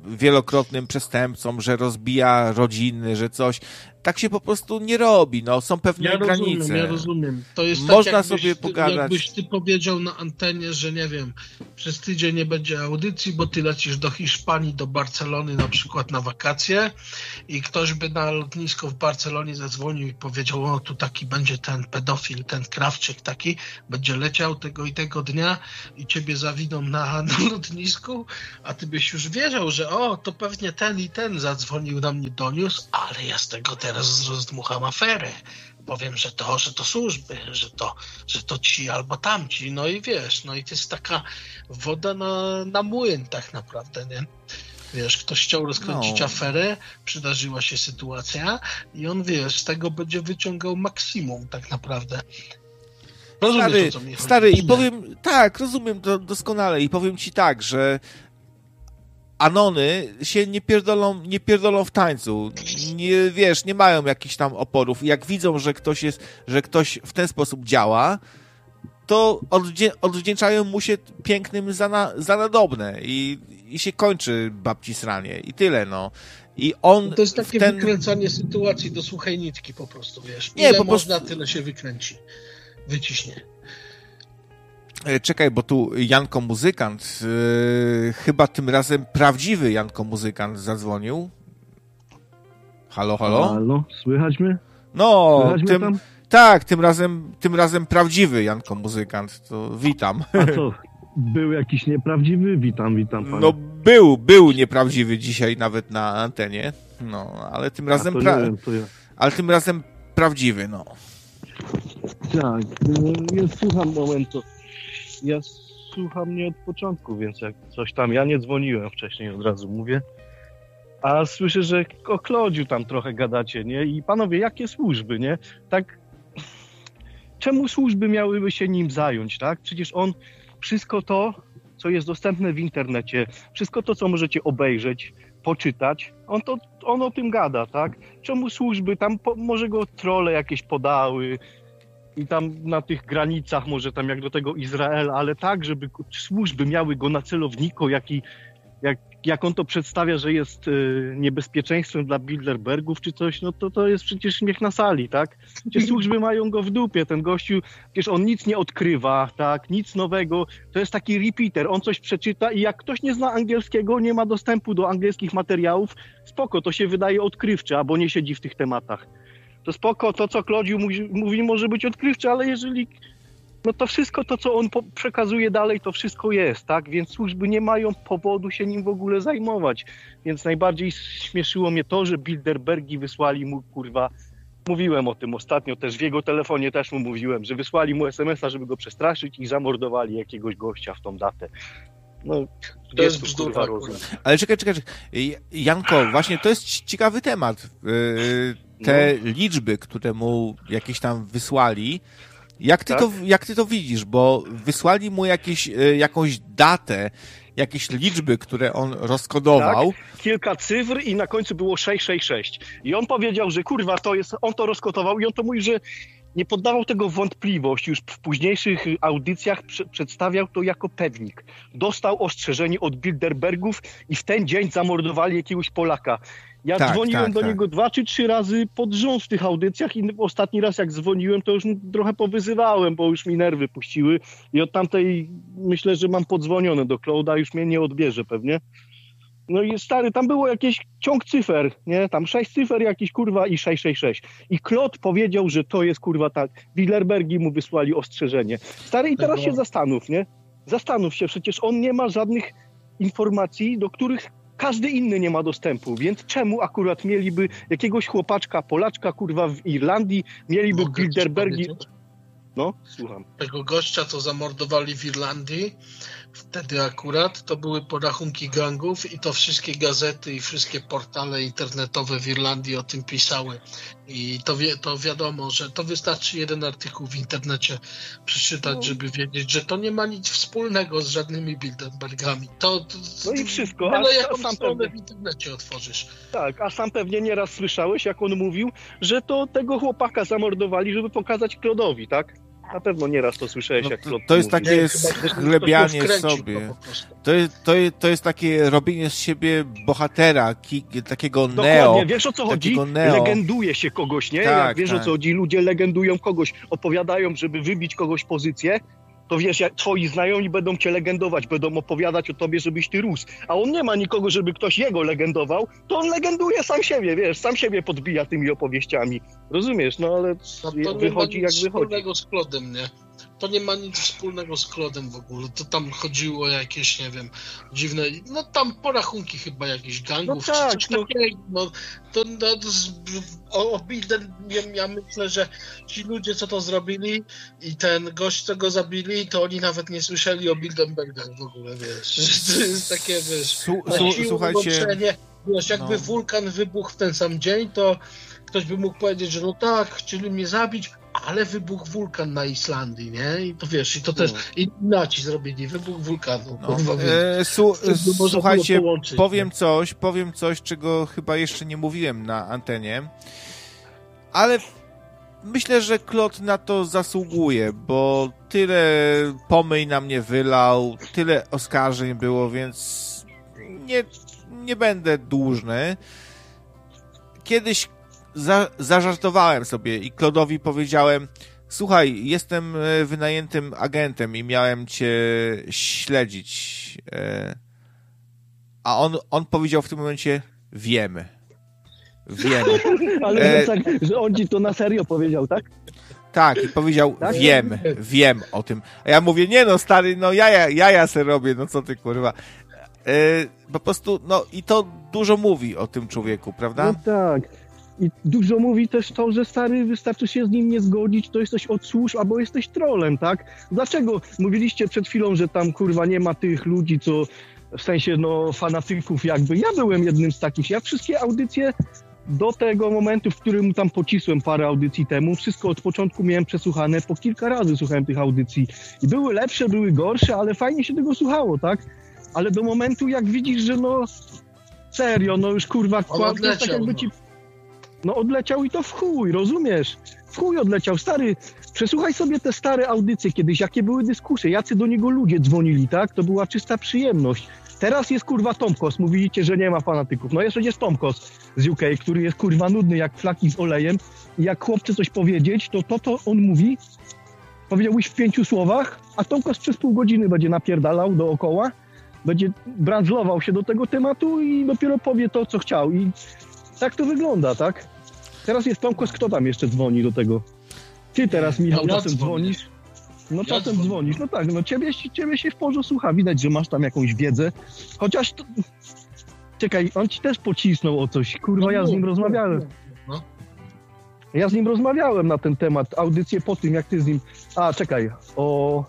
wielokrotnym przestępcą, że rozbija rodziny, że coś. Tak się po prostu nie robi, no, są pewne ja granice. Rozumiem, ja rozumiem. To jest Można tak, jakbyś, sobie pogadać. Jakbyś ty powiedział na antenie, że nie wiem, przez tydzień nie będzie audycji, bo ty lecisz do Hiszpanii, do Barcelony na przykład na wakacje i ktoś by na lotnisko w Barcelonie zadzwonił i powiedział, o tu taki będzie ten pedofil, ten Krawczyk taki, będzie leciał tego i tego dnia i ciebie zawiną na, na lotnisku, a ty byś już wiedział, że o, to pewnie ten i ten zadzwonił na mnie, doniósł, ale ja z tego teraz Teraz rozdmucham aferę. Powiem, że to, że to służby, że to, że to ci albo tamci. No i wiesz, no i to jest taka woda na, na młyn tak naprawdę, nie? Wiesz, ktoś chciał rozkręcić no. aferę, przydarzyła się sytuacja i on, wiesz, z tego będzie wyciągał maksimum tak naprawdę. Rozumiem stary, to, co mi stary chodzi. i powiem, tak, rozumiem to doskonale i powiem ci tak, że Anony się nie pierdolą, nie pierdolą w tańcu. Nie, wiesz, nie mają jakichś tam oporów. Jak widzą, że ktoś jest, że ktoś w ten sposób działa, to odwdzię- odwdzięczają mu się pięknym za, na, za nadobne i, i się kończy babci sranie. I tyle, no. I on to jest takie ten... wykręcanie sytuacji do suchej nitki po prostu, wiesz. Nie, Ile po można, prostu... tyle się wykręci. Wyciśnie. Czekaj, bo tu Janko Muzykant, yy, chyba tym razem prawdziwy Janko Muzykant zadzwonił. Halo, halo? Halo, słychać mnie? No, słychać tym, mnie tam? tak, tym razem, tym razem prawdziwy Janko Muzykant, to witam. A co, był jakiś nieprawdziwy? Witam, witam pana. No był, był nieprawdziwy dzisiaj nawet na antenie, no, ale tym razem, A to pra... nie wiem, to ja. ale tym razem prawdziwy, no. Tak, ja słucham momentu. Ja słucham nie od początku, więc jak coś tam, ja nie dzwoniłem wcześniej, od razu mówię, a słyszę, że o Klodziu tam trochę gadacie, nie? I panowie, jakie służby, nie? Tak, czemu służby miałyby się nim zająć, tak? Przecież on wszystko to, co jest dostępne w internecie, wszystko to, co możecie obejrzeć, poczytać, on, to, on o tym gada, tak? Czemu służby, tam po, może go trolle jakieś podały, i tam na tych granicach, może tam jak do tego Izrael, ale tak, żeby służby miały go na celowniku, jaki, jak, jak on to przedstawia, że jest y, niebezpieczeństwem dla Bilderbergów czy coś, no to to jest przecież śmiech na sali, tak? Przecież służby mają go w dupie, ten gościu, przecież on nic nie odkrywa, tak? Nic nowego, to jest taki repeater, on coś przeczyta i jak ktoś nie zna angielskiego, nie ma dostępu do angielskich materiałów, spoko, to się wydaje odkrywcze, albo nie siedzi w tych tematach. To spoko, to co Klodziu mówi, mówi może być odkrywcze, ale jeżeli, no to wszystko to, co on po- przekazuje dalej, to wszystko jest, tak? Więc służby nie mają powodu się nim w ogóle zajmować. Więc najbardziej śmieszyło mnie to, że Bilderbergi wysłali mu, kurwa, mówiłem o tym ostatnio też, w jego telefonie też mu mówiłem, że wysłali mu es em es a, żeby go przestraszyć i zamordowali jakiegoś gościa w tą datę. No, to jest bzdura, rozum. Ale czekaj, czekaj, czekaj. Janko, właśnie to jest ciekawy temat. Yy, te no. liczby, które mu jakieś tam wysłali, jak ty, tak? to, jak ty to widzisz? Bo wysłali mu jakieś, yy, jakąś datę, jakieś liczby, które on rozkodował. Tak, kilka cyfr i na końcu było sześć sześć sześć. I on powiedział, że kurwa, to jest, on to rozkodował i on to mówi, że nie poddawał tego w wątpliwość. Już w późniejszych audycjach prze- przedstawiał to jako pewnik. Dostał ostrzeżenie od Bilderbergów i w ten dzień zamordowali jakiegoś Polaka. Ja tak, dzwoniłem tak, do tak. niego dwa czy trzy razy pod rząd w tych audycjach i ostatni raz jak dzwoniłem, to już trochę powyzywałem, bo już mi nerwy puściły i od tamtej myślę, że mam podzwonione do Klauda, już mnie nie odbierze pewnie. No i stary, tam było jakiś ciąg cyfer, nie? Tam sześć cyfer jakiś, kurwa, i sześć sześć sześć. I Klot powiedział, że to jest, kurwa, tak. Bilderbergi mu wysłali ostrzeżenie. Stary, i teraz się zastanów, nie? Zastanów się, przecież on nie ma żadnych informacji, do których każdy inny nie ma dostępu, więc czemu akurat mieliby jakiegoś chłopaczka, Polaczka, kurwa, w Irlandii, mieliby Mogę Bilderbergi... No, słucham. Tego gościa, co zamordowali w Irlandii, wtedy akurat to były porachunki gangów i to wszystkie gazety i wszystkie portale internetowe w Irlandii o tym pisały. I to, wie, to wiadomo, że to wystarczy jeden artykuł w internecie przeczytać, no. żeby wiedzieć, że to nie ma nic wspólnego z żadnymi Bilderbergami. To, to, no i wszystko. Ale a, jaką sam stronę pewnie, w internecie otworzysz. Tak, a sam pewnie nieraz słyszałeś, jak on mówił, że to tego chłopaka zamordowali, żeby pokazać Klodowi, tak? Na pewno nieraz to słyszałeś, no, jak to, to jest mówi. takie schlebianie sobie. To jest, to, jest, to jest takie robienie z siebie bohatera, ki, takiego Dokładnie, neo. wiesz o co chodzi? Neo. Legenduje się kogoś, nie? Tak, jak wiesz tak. o co chodzi, ludzie legendują kogoś, opowiadają, żeby wybić kogoś pozycję, to wiesz, jak twoi znajomi będą cię legendować, będą opowiadać o tobie, żebyś ty rósł. A on nie ma nikogo, żeby ktoś jego legendował, to on legenduje sam siebie, wiesz, sam siebie podbija tymi opowieściami. Rozumiesz? No ale No, to wychodzi nie jak ma nic wychodzi. wspólnego z Klodem, nie? To nie ma nic wspólnego z Klodem w ogóle. To tam chodziło o jakieś, nie wiem, dziwne, no tam porachunki chyba jakichś gangów, no tak, czy coś no. takiego. No, to, no, to z, o, o Bilden, ja, ja myślę, że ci ludzie, co to zrobili i ten gość, co go zabili, to oni nawet nie słyszeli o Bilderbergach w ogóle, wiesz. To jest takie, wiesz, Su, na su, siłę słuchajcie, łączenie. Wiesz, jakby no. wulkan wybuchł w ten sam dzień, to ktoś by mógł powiedzieć, że no tak, chcieli mnie zabić, ale wybuchł wulkan na Islandii, nie? I to wiesz, i to też Illuminaci zrobili, wybuch wulkanu. No. Kurwa, E, su, słuchajcie, połączyć, powiem nie? coś, powiem coś, czego chyba jeszcze nie mówiłem na antenie, ale myślę, że Klot na to zasługuje, bo tyle pomyj na mnie wylał, tyle oskarżeń było, więc nie, nie będę dłużny. Kiedyś za, zażartowałem sobie i Klodowi powiedziałem: słuchaj, jestem wynajętym agentem i miałem cię śledzić. A on, on powiedział w tym momencie: wiemy. Wiemy. Ale e... tak, że on ci to na serio powiedział, tak? Tak, i powiedział: tak? wiem, wiem o tym. A ja mówię: nie no, stary, no jaja, jaja se robię, no co ty, kurwa. E, po prostu, no i to dużo mówi o tym człowieku, prawda? No tak. I dużo mówi też to, że stary, wystarczy się z nim nie zgodzić, to jesteś od służb, albo jesteś trolem, tak? Dlaczego? Mówiliście przed chwilą, że tam, kurwa, nie ma tych ludzi, co w sensie, no, fanatyków jakby. Ja byłem jednym z takich. Ja wszystkie audycje do tego momentu, w którym tam pocisłem parę audycji temu, wszystko od początku miałem przesłuchane, po kilka razy słuchałem tych audycji. I były lepsze, były gorsze, ale fajnie się tego słuchało, tak? Ale do momentu, jak widzisz, że no serio, no już kurwa, kład, tak jakby ci... No odleciał i to w chuj, rozumiesz? W chuj odleciał. Stary, przesłuchaj sobie te stare audycje kiedyś, jakie były dyskusje, jacy do niego ludzie dzwonili, tak? To była czysta przyjemność. Teraz jest kurwa Tomkos, mówicie, że nie ma fanatyków. No jeszcze jest Tomkos z U K, który jest kurwa nudny jak flaki z olejem i jak chłopcze coś powiedzieć, to to, to on mówi, powiedziałbyś w pięciu słowach, a Tomkos przez pół godziny będzie napierdalał dookoła, będzie branżlował się do tego tematu i dopiero powie to, co chciał. I tak to wygląda, tak? Teraz jest Tomkos, kto tam jeszcze dzwoni do tego? Ty teraz, Michał, ja czasem dzwonię. dzwonisz. No Ja czasem dzwonię. dzwonisz, no tak, no ciebie, ciebie się w porządku słucha, widać, że masz tam jakąś wiedzę, chociaż to... Czekaj, on ci też pocisnął o coś, kurwa, ja z nim rozmawiałem. No. Ja z nim rozmawiałem na ten temat, audycję po tym, jak ty z nim... A, czekaj, o...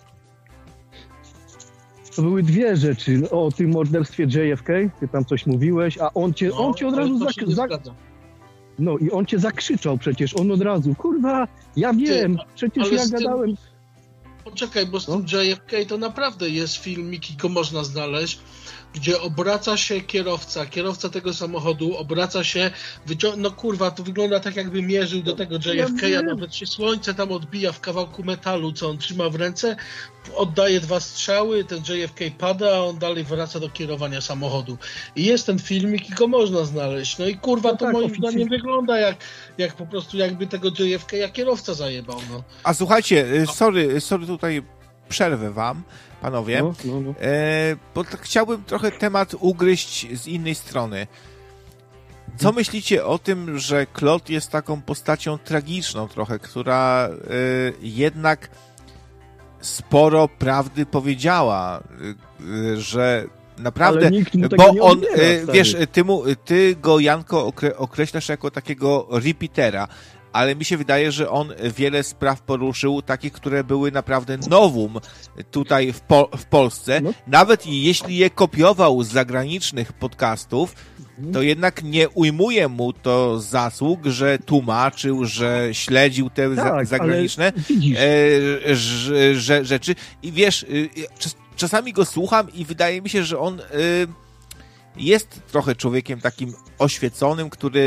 To były dwie rzeczy, o tym morderstwie J F K, ty tam coś mówiłeś, a on cię, No, on cię od ale razu... to Zak- się nie zak- zgadza. no i on cię zakrzyczał przecież, on od razu, kurwa, ja wiem, przecież ale ja z tym- gadałem... Poczekaj, bo z No. tym J F K to naprawdę jest filmik i go można znaleźć, gdzie obraca się kierowca, kierowca tego samochodu, obraca się, wycią- no kurwa, to wygląda tak, jakby mierzył do tego J F K, a nawet się słońce tam odbija w kawałku metalu, co on trzyma w ręce, oddaje dwa strzały, ten J F K pada, a on dalej wraca do kierowania samochodu. I jest ten filmik i go można znaleźć. No i kurwa, No to tak, moim oficjalnie. zdaniem wygląda jak, jak po prostu jakby tego J F K kierowca zajebał, no. A słuchajcie, y, sorry, sorry, tutaj przerwę wam, panowie, No, no, no. e, bo tak chciałbym trochę temat ugryźć z innej strony. Co myślicie o tym, że Klot jest taką postacią tragiczną trochę, która y, jednak sporo prawdy powiedziała, y, y, że naprawdę, Ale nikt mu tego bo nie on, odbiera, y, stary. wiesz, ty, mu, ty go, Janko, okre, określasz jako takiego repeatera, ale mi się wydaje, że on wiele spraw poruszył, takich, które były naprawdę nowum tutaj w, po, w Polsce. No. Nawet jeśli je kopiował z zagranicznych podcastów, to jednak nie ujmuje mu to zasług, że tłumaczył, że śledził te za, Tak, zagraniczne ale widzisz. e, że, że, rzeczy. I wiesz, y, czas, czasami go słucham i wydaje mi się, że on y, jest trochę człowiekiem takim oświeconym, który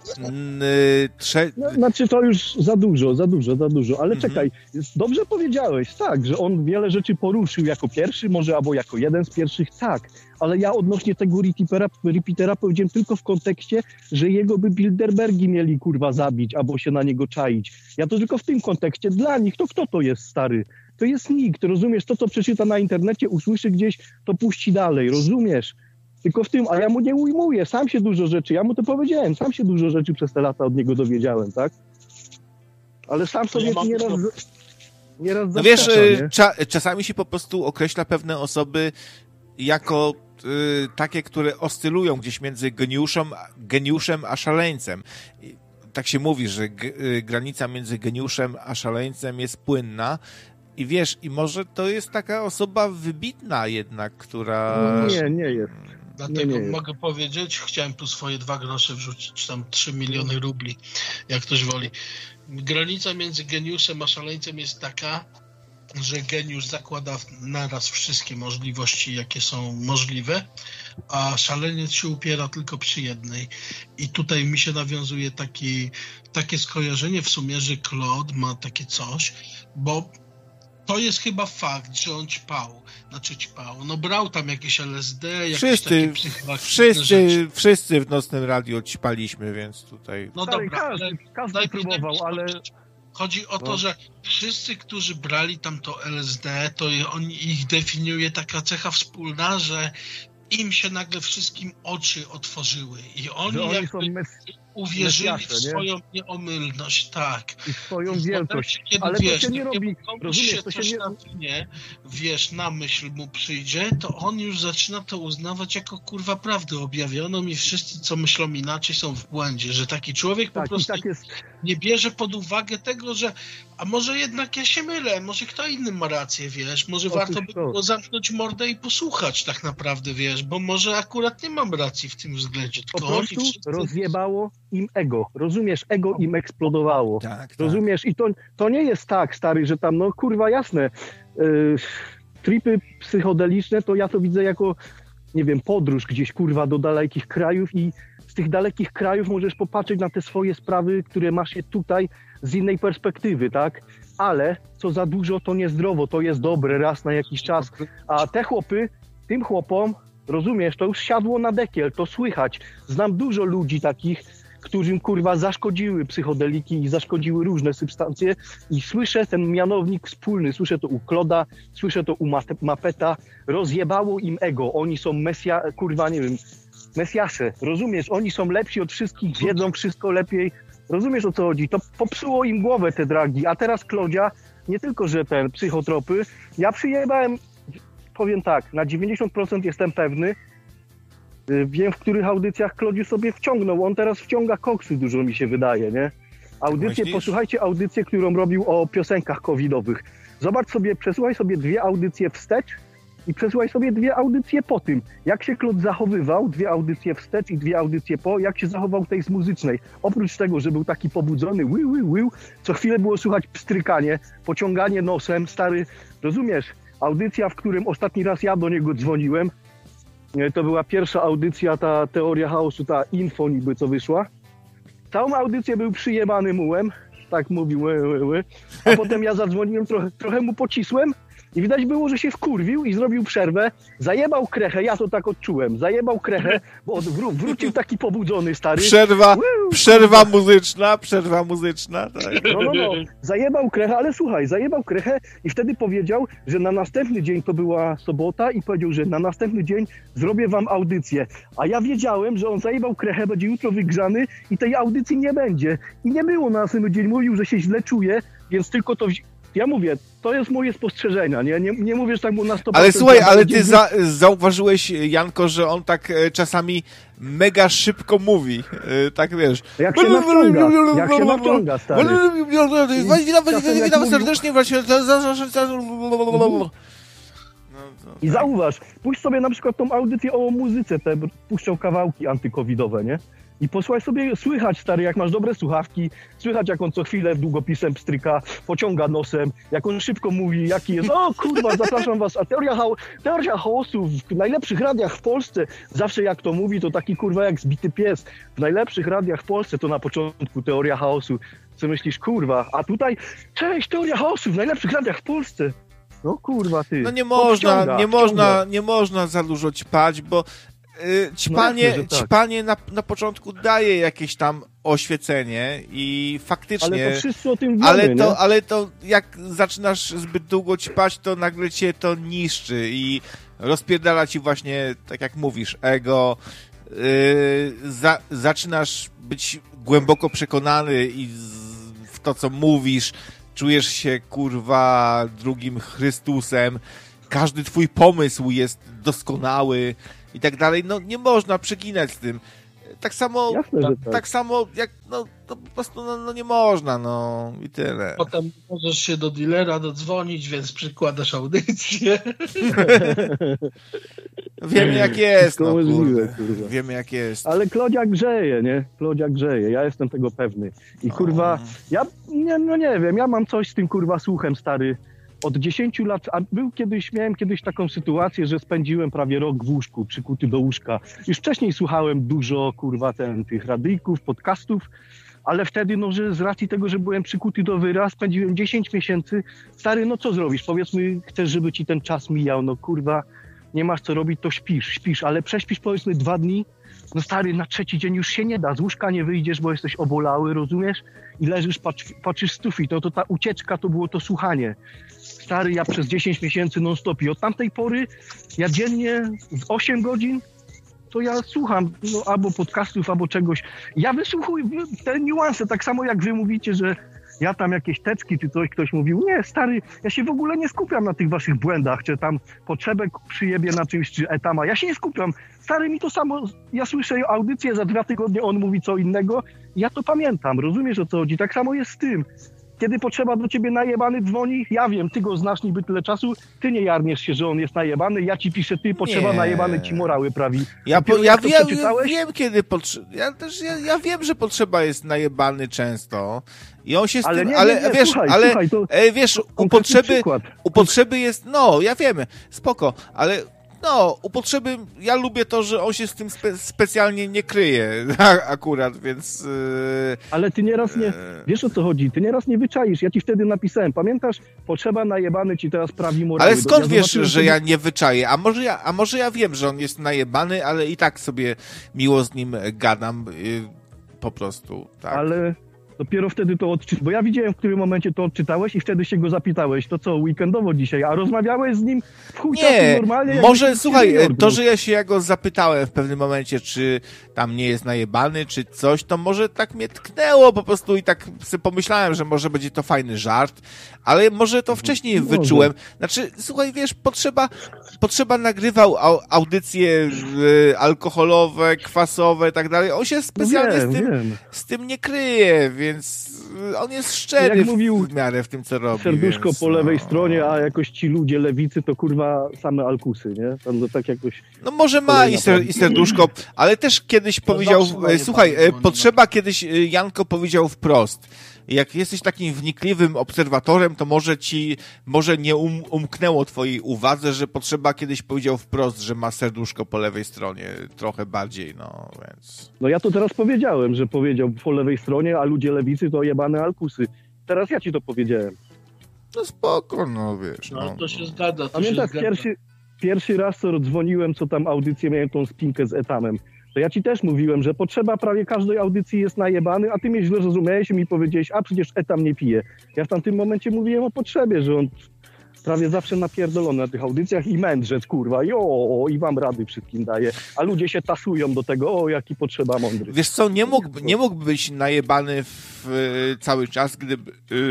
Trze... No, znaczy to już za dużo, za dużo, za dużo, ale mhm. czekaj, dobrze powiedziałeś, tak, że on wiele rzeczy poruszył jako pierwszy, może albo jako jeden z pierwszych, tak, ale ja odnośnie tego Repeatera, Repeatera powiedziałem tylko w kontekście, że jego by Bilderbergi mieli kurwa zabić, albo się na niego czaić. Ja to tylko w tym kontekście, dla nich, to kto to jest, stary? To jest nikt, rozumiesz? To, co przeczyta na internecie, usłyszy gdzieś, to puści dalej, rozumiesz? Tylko w tym, a ja mu nie ujmuję, sam się dużo rzeczy, ja mu to powiedziałem, sam się dużo rzeczy przez te lata od niego dowiedziałem, tak? Ale sam sobie ja nieraz, to... nieraz no wiesz, cza- czasami się po prostu określa pewne osoby jako y, takie, które oscylują gdzieś między geniuszem, geniuszem a szaleńcem. I tak się mówi, że g- y, granica między geniuszem a szaleńcem jest płynna. I wiesz, i może to jest taka osoba wybitna jednak, która... Nie, nie jest. Dlatego nie, nie mogę powiedzieć, chciałem tu swoje dwa grosze wrzucić, tam trzy miliony rubli, jak ktoś woli. Granica między geniuszem a szaleńcem jest taka, że geniusz zakłada naraz wszystkie możliwości, jakie są możliwe, a szaleniec się upiera tylko przy jednej. I tutaj mi się nawiązuje taki, takie skojarzenie w sumie, że Claude ma takie coś, bo to jest chyba fakt, że on ćpał. Znaczy ćpał. No brał tam jakieś L S D, jakieś wszyscy, takie psychoaktywne wszyscy, rzeczy. wszyscy w Nocnym Radiu ćpaliśmy, więc tutaj... No Stary, dobra, każdy, ale każdy próbował, ale... Chodzi o to, no. że wszyscy, którzy brali tam to L S D, to oni, ich definiuje taka cecha wspólna, że im się nagle wszystkim oczy otworzyły i oni, oni jakby są mes... uwierzyli mesjasze, w swoją nie? nieomylność, tak. I swoją I wielkość. momencie, kiedy, ale wiesz, to się nie robi, rozumiesz, się to się coś nie... na dnie, wiesz, na myśl mu przyjdzie, to on już zaczyna to uznawać jako kurwa prawdę objawioną i wszyscy, co myślą inaczej, są w błędzie, że taki człowiek po tak, prostu tak jest... nie bierze pod uwagę tego, że a może jednak ja się mylę, może kto inny ma rację, wiesz, może Otóż warto by było zamknąć mordę i posłuchać tak naprawdę, wiesz, bo może akurat nie mam racji w tym względzie, Po tylko prostu oni wszyscy... rozjebało im ego, rozumiesz, ego im eksplodowało, tak, tak. rozumiesz, i to, to nie jest tak, stary, że tam, no kurwa, jasne, yy, tripy psychodeliczne, to ja to widzę jako, nie wiem, podróż gdzieś, kurwa, do dalekich krajów i z tych dalekich krajów możesz popatrzeć na te swoje sprawy, które masz je tutaj z innej perspektywy, tak? Ale co za dużo, to niezdrowo, to jest dobre raz na jakiś czas. A te chłopy, tym chłopom, rozumiesz, to już siadło na dekiel, to słychać. Znam dużo ludzi takich, którym kurwa zaszkodziły psychodeliki i zaszkodziły różne substancje i słyszę ten mianownik wspólny, słyszę to u Kloda, słyszę to u Mapeta, rozjebało im ego, oni są mesja, kurwa, nie wiem, mesjasze, rozumiesz, oni są lepsi od wszystkich, wiedzą wszystko lepiej, rozumiesz, o co chodzi, to popsuło im głowę te dragi, a teraz Klodzia, nie tylko, że ten psychotropy, ja przyjebałem, powiem tak, na dziewięćdziesiąt procent jestem pewny, wiem, w których audycjach Klodziu sobie wciągnął, on teraz wciąga koksy, dużo mi się wydaje, nie? Audycję, posłuchajcie audycję, którą robił o piosenkach covidowych, zobacz sobie, przesłuchaj sobie dwie audycje wstecz, i przesłuchaj sobie dwie audycje po tym, jak się Klod zachowywał, dwie audycje wstecz i dwie audycje po, jak się zachował tej z muzycznej. Oprócz tego, że był taki pobudzony, ły, ły, ły, co chwilę było słychać pstrykanie, pociąganie nosem, stary, rozumiesz, audycja, w którym ostatni raz ja do niego dzwoniłem, to była pierwsza audycja, ta teoria chaosu, ta info niby, co wyszła. Całą audycję był przyjebany mułem, tak mówił, ły, ły, ły. A potem ja zadzwoniłem, trochę, trochę mu pocisłem, i widać było, że się wkurwił i zrobił przerwę, zajebał krechę, ja to tak odczułem, zajebał krechę, bo wró- wrócił taki pobudzony, stary. Przerwa, Uuu, przerwa muzyczna, przerwa muzyczna, tak. No, no, no, zajebał krechę, ale słuchaj, zajebał krechę i wtedy powiedział, że na następny dzień, to była sobota, i powiedział, że na następny dzień zrobię wam audycję. A ja wiedziałem, że on zajebał krechę, będzie jutro wygrzany i tej audycji nie będzie. I nie było na następny dzień, mówił, że się źle czuje, więc tylko to... Ja mówię, to jest moje spostrzeżenia, nie? Nie, nie mówię, że tak było na sto procent. Ale słuchaj, ale ty za, zauważyłeś, Janko, że on tak e, czasami mega szybko mówi, e, tak wiesz. Jak się naciąga, jak się naciąga, stary. Witam serdecznie, właśnie. I zauważ, puść sobie na przykład tą audycję o muzyce, te puszczą kawałki antykowidowe, nie? I posłuchaj sobie, słychać, stary, jak masz dobre słuchawki, słychać, jak on co chwilę długopisem pstryka, pociąga nosem, jak on szybko mówi, jaki jest, o kurwa, zapraszam was, a teoria, hał- teoria chaosu w najlepszych radiach w Polsce, zawsze jak to mówi, to taki kurwa jak zbity pies, w najlepszych radiach w Polsce to na początku teoria chaosu, co myślisz, kurwa, a tutaj, cześć, teoria chaosu w najlepszych radiach w Polsce. No kurwa, ty. No nie można, wciąga, nie wciąga. można, nie można za dużo ćpać, bo yy, ćpanie, No jasne, że tak. ćpanie na, na początku daje jakieś tam oświecenie i faktycznie... Ale to wszyscy o tym wiemy, ale to, nie? ale to jak zaczynasz zbyt długo ćpać, to nagle cię to niszczy i rozpierdala ci właśnie, tak jak mówisz, ego. Yy, za, zaczynasz być głęboko przekonany i z, w to, co mówisz, czujesz się, kurwa, drugim Chrystusem, każdy twój pomysł jest doskonały i tak dalej, no nie można przeginać z tym. Tak samo, Jasne, że tak. tak. tak samo jak, no to po prostu, no, no nie można, no i tyle. Potem możesz się do dealera dodzwonić, więc przykładasz audycję. Wiemy jak jest, Wszystko no możliwe, kurde. kurwa. Wiemy jak jest. Ale Klodia grzeje, nie? Klodia grzeje, ja jestem tego pewny. I kurwa, ja nie, no nie wiem, ja mam coś z tym kurwa słuchem, stary. Od dziesięciu lat, a był kiedyś, miałem kiedyś taką sytuację, że spędziłem prawie rok w łóżku, przykuty do łóżka. Już wcześniej słuchałem dużo, kurwa, ten, tych radyjków, podcastów, ale wtedy, no, że z racji tego, że byłem przykuty do wyra, spędziłem dziesięć miesięcy. Stary, no co zrobisz? Powiedzmy, chcesz, żeby ci ten czas mijał, no kurwa, nie masz co robić, to śpisz, śpisz, ale prześpisz powiedzmy dwa dni, no stary, na trzeci dzień już się nie da, z łóżka nie wyjdziesz, bo jesteś obolały, rozumiesz? I leżysz, patrz, patrzysz w sufit, no to ta ucieczka to było to słuchanie. Stary, ja przez dziesięć miesięcy non-stop i od tamtej pory ja dziennie z osiem godzin to ja słucham no, albo podcastów, albo czegoś. Ja wysłuchuję te niuanse, tak samo jak wy mówicie, że ja tam jakieś teczki czy coś, ktoś mówił. Nie, stary, ja się w ogóle nie skupiam na tych waszych błędach, czy tam potrzebę przyjebie na czymś, czy etama. Ja się nie skupiam. Stary, mi to samo, ja słyszę audycję, za dwa tygodnie on mówi co innego. Ja to pamiętam, rozumiesz, o co chodzi? Tak samo jest z tym. Kiedy potrzeba do ciebie najebany dzwoni, ja wiem, ty go znasz niby tyle czasu, ty nie jarniesz się, że on jest najebany, ja ci piszę, ty potrzeba Nie. najebany ci morały prawi. Ja, po, Dopiero ja, jak to wiem, ja przeczytałeś, wiem, kiedy potrzeba. Ja też ja, ja wiem, że potrzeba jest najebany często. I on się z Ale tym. nie, nie, ale nie, wiesz, słuchaj, ale słuchaj, to e, wiesz, u konkretny potrzeby, przykład. u potrzeby jest. No, ja wiem, spoko, ale. No, u potrzeby, ja lubię to, że on się z tym spe, specjalnie nie kryje, akurat, więc... Yy, Ale ty nieraz nie, wiesz o co chodzi, ty nieraz nie wyczaisz, ja ci wtedy napisałem, pamiętasz, potrzeba najebany ci teraz prawi morały. ale skąd ja wiesz, zobaczyłem że wtedy- ja nie wyczaję? A może ja, a może ja wiem, że on jest najebany, ale i tak sobie miło z nim gadam, yy, po prostu, tak. Ale dopiero wtedy to odczytałeś, bo ja widziałem, w którym momencie to odczytałeś i wtedy się go zapytałeś, to co, weekendowo dzisiaj, a rozmawiałeś z nim w chuj czasu Nie, normalnie? może jakbyś słuchaj, senior to, był. że ja się ja go zapytałem w pewnym momencie, czy tam nie jest najebany, czy coś, to może tak mnie tknęło po prostu i tak sobie pomyślałem, że może będzie to fajny żart, ale może to wcześniej Może. wyczułem. Znaczy, słuchaj, wiesz, potrzeba, potrzeba nagrywał au, audycje y, alkoholowe, kwasowe i tak dalej. On się specjalnie wiem, z, tym, wiem. z tym nie kryje, więc y, on jest szczery Jak w, mówił w miarę w tym, co robi. Serduszko więc, po lewej no. stronie, a jakoś ci ludzie lewicy to kurwa same alkusy, nie? Tam to tak jakoś... No może ma Kolejna i, ser, prawda. i serduszko, ale też kiedyś powiedział, zawsze daje słuchaj, panu e, dzwoni, potrzeba kiedyś, e, Janko powiedział wprost, jak jesteś takim wnikliwym obserwatorem, to może ci, może nie um, umknęło twojej uwadze, że potrzeba kiedyś powiedział wprost, że ma serduszko po lewej stronie, trochę bardziej, no więc... No ja to teraz powiedziałem, że powiedział po lewej stronie, a ludzie lewicy to jebane alkusy. Teraz ja ci to powiedziałem. No spoko, no wiesz, No, no. to się zgadza. To Pamiętasz, się zgadza. pierwszy, pierwszy raz, co dzwoniłem, co tam audycję miałem tą spinkę z etamem, to ja ci też mówiłem, że potrzeba prawie każdej audycji jest najebany, a ty mnie źle zrozumiałeś i mi powiedziałeś, a przecież etam nie pije. Ja w tamtym momencie mówiłem o potrzebie, że on prawie zawsze napierdolony na tych audycjach i mędrzec, kurwa, i o, i wam rady wszystkim daje. A ludzie się tasują do tego, o, jaki potrzeba mądry. Wiesz co, nie mógł, nie mógł być najebany w, e, cały czas, gdyby...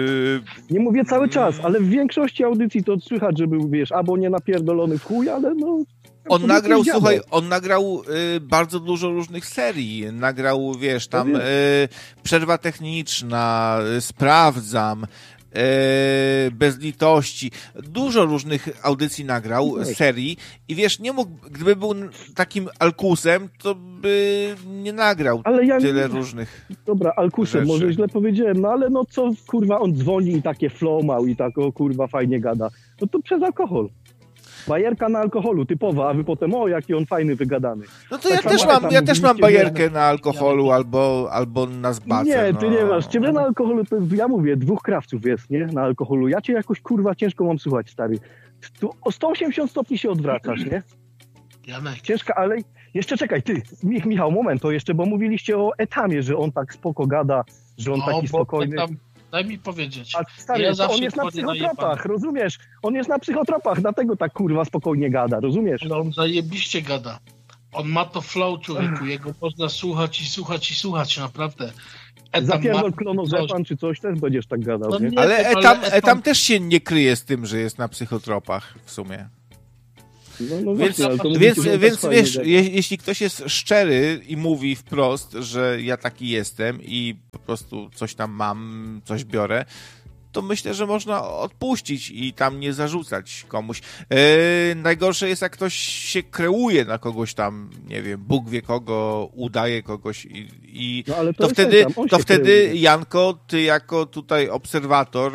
e, Nie mówię cały czas, ale w większości audycji to słychać, że był, wiesz, albo nie napierdolony w chuj, ale no... On to nagrał, jakiś słuchaj, dziadek. on nagrał y, bardzo dużo różnych serii. Nagrał, wiesz, tam Ja y, Przerwa techniczna, y, Sprawdzam, e, Bez litości. Dużo różnych audycji nagrał, no. serii i wiesz, nie mógł, gdyby był takim Alkusem, to by nie nagrał ale ja tyle nie... różnych Dobra, Alkusem, rzeczy. Może źle powiedziałem, no ale no co, kurwa, on dzwoni i takie flow mał i tak, o kurwa, fajnie gada. No to przez alkohol. Bajerka na alkoholu, typowa, a wy potem, o, jaki on fajny, wygadany. No to tak ja też mam, ja też mam bajerkę na alkoholu albo, albo na zbace. Nie, no. ty nie masz. Ciebie na alkoholu, to ja mówię, dwóch krawców jest, nie? Na alkoholu. Ja cię jakoś, kurwa, ciężko mam słuchać, stary. Tu o sto osiemdziesiąt stopni się odwracasz, nie? Janek. Ciężka, ale jeszcze czekaj, ty, Mich, Michał, moment, to jeszcze, bo mówiliście o Etamie, że on tak spoko gada, że on no, taki spokojny. Tam... Daj mi powiedzieć. A stary, ja on jest na psychotropach, rozumiesz? On jest na psychotropach, dlatego tak kurwa spokojnie gada, rozumiesz? Ale on zajebiście gada. On ma to flow, człowieku, jego można słuchać i słuchać i słuchać, naprawdę. Zapierdol klonozepam czy coś, też będziesz tak gadał, no, nie? nie? Ale Etam, Etam też się nie kryje z tym, że jest na psychotropach w sumie. No, no więc właśnie, więc, więc wiesz, je, jeśli ktoś jest szczery i mówi wprost, że ja taki jestem i po prostu coś tam mam, coś biorę, to myślę, że można odpuścić i tam nie zarzucać komuś. Yy, najgorsze jest, jak ktoś się kreuje na kogoś tam, nie wiem, Bóg wie kogo, udaje kogoś i, i no, ale to, to wtedy, to wtedy kreuje. Janko, ty jako tutaj obserwator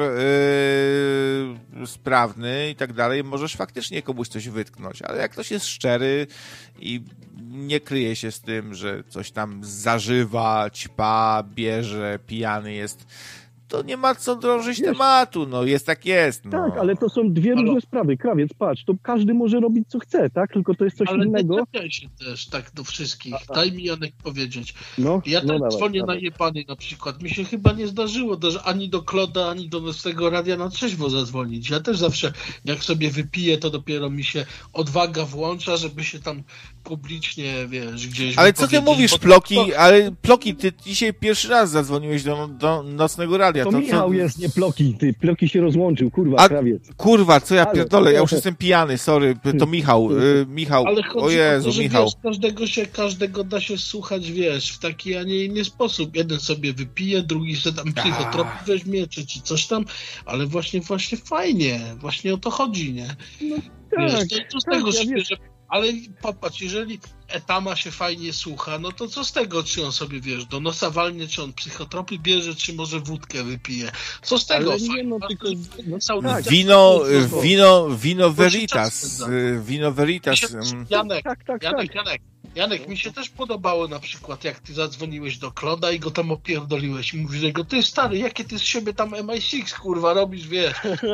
yy, sprawny i tak dalej, możesz faktycznie komuś coś wytknąć, ale jak ktoś jest szczery i nie kryje się z tym, że coś tam zażywa, ćpa, bierze, pijany jest, to nie ma co drążyć Wiesz, tematu, no jest tak jest. No. Tak, ale to są dwie różne sprawy. Krawiec, patrz, to każdy może robić co chce, tak? Tylko to jest coś ale innego. Ale nie czepiaj się też tak do wszystkich. A, a. Daj mi, Janek, powiedzieć. No, ja no, tak dawaj, dzwonię dawaj. na jebany na przykład. Mi się chyba nie zdarzyło też ani do Kloda, ani do tego radia na trzeźwo zadzwonić. Ja też zawsze, jak sobie wypiję, to dopiero mi się odwaga włącza, żeby się tam publicznie, wiesz, gdzieś... Ale co ty mówisz, bo... Ploki? Ale Ploki, ty dzisiaj pierwszy raz zadzwoniłeś do, do nocnego radia. To, to Michał co... jest, nie Ploki, ty. Ploki się rozłączył, kurwa, A, krawiec. Kurwa, co ja ale, pierdolę, ja już jestem pijany, sorry, to Michał, y, Michał, ale o Jezu, to, że, Michał. Wiesz, każdego się, każdego da się słuchać, wiesz, w taki, a nie inny sposób. Jeden sobie wypije, drugi sobie tam psychotropy weźmie, czy, czy coś tam, ale właśnie, właśnie fajnie, właśnie o to chodzi, nie? No, wiesz, tak, to, to z tak, tego ja się wiesz. bierze. Ale popatrz, jeżeli Etama się fajnie słucha, no to co z tego, czy on sobie, wiesz, do nosa walnie, czy on psychotropy bierze, czy może wódkę wypije. Co z tego? Ale nie, no, tylko, no, tak, wino, wino, wino Veritas, wino Veritas. Janek, tak, tak, Janek, tak. Janek, Janek, mi się też podobało na przykład, jak ty zadzwoniłeś do Kloda i go tam opierdoliłeś i mówisz do niego, ty stary, jakie ty z siebie tam M I sześć, kurwa, robisz, wiesz.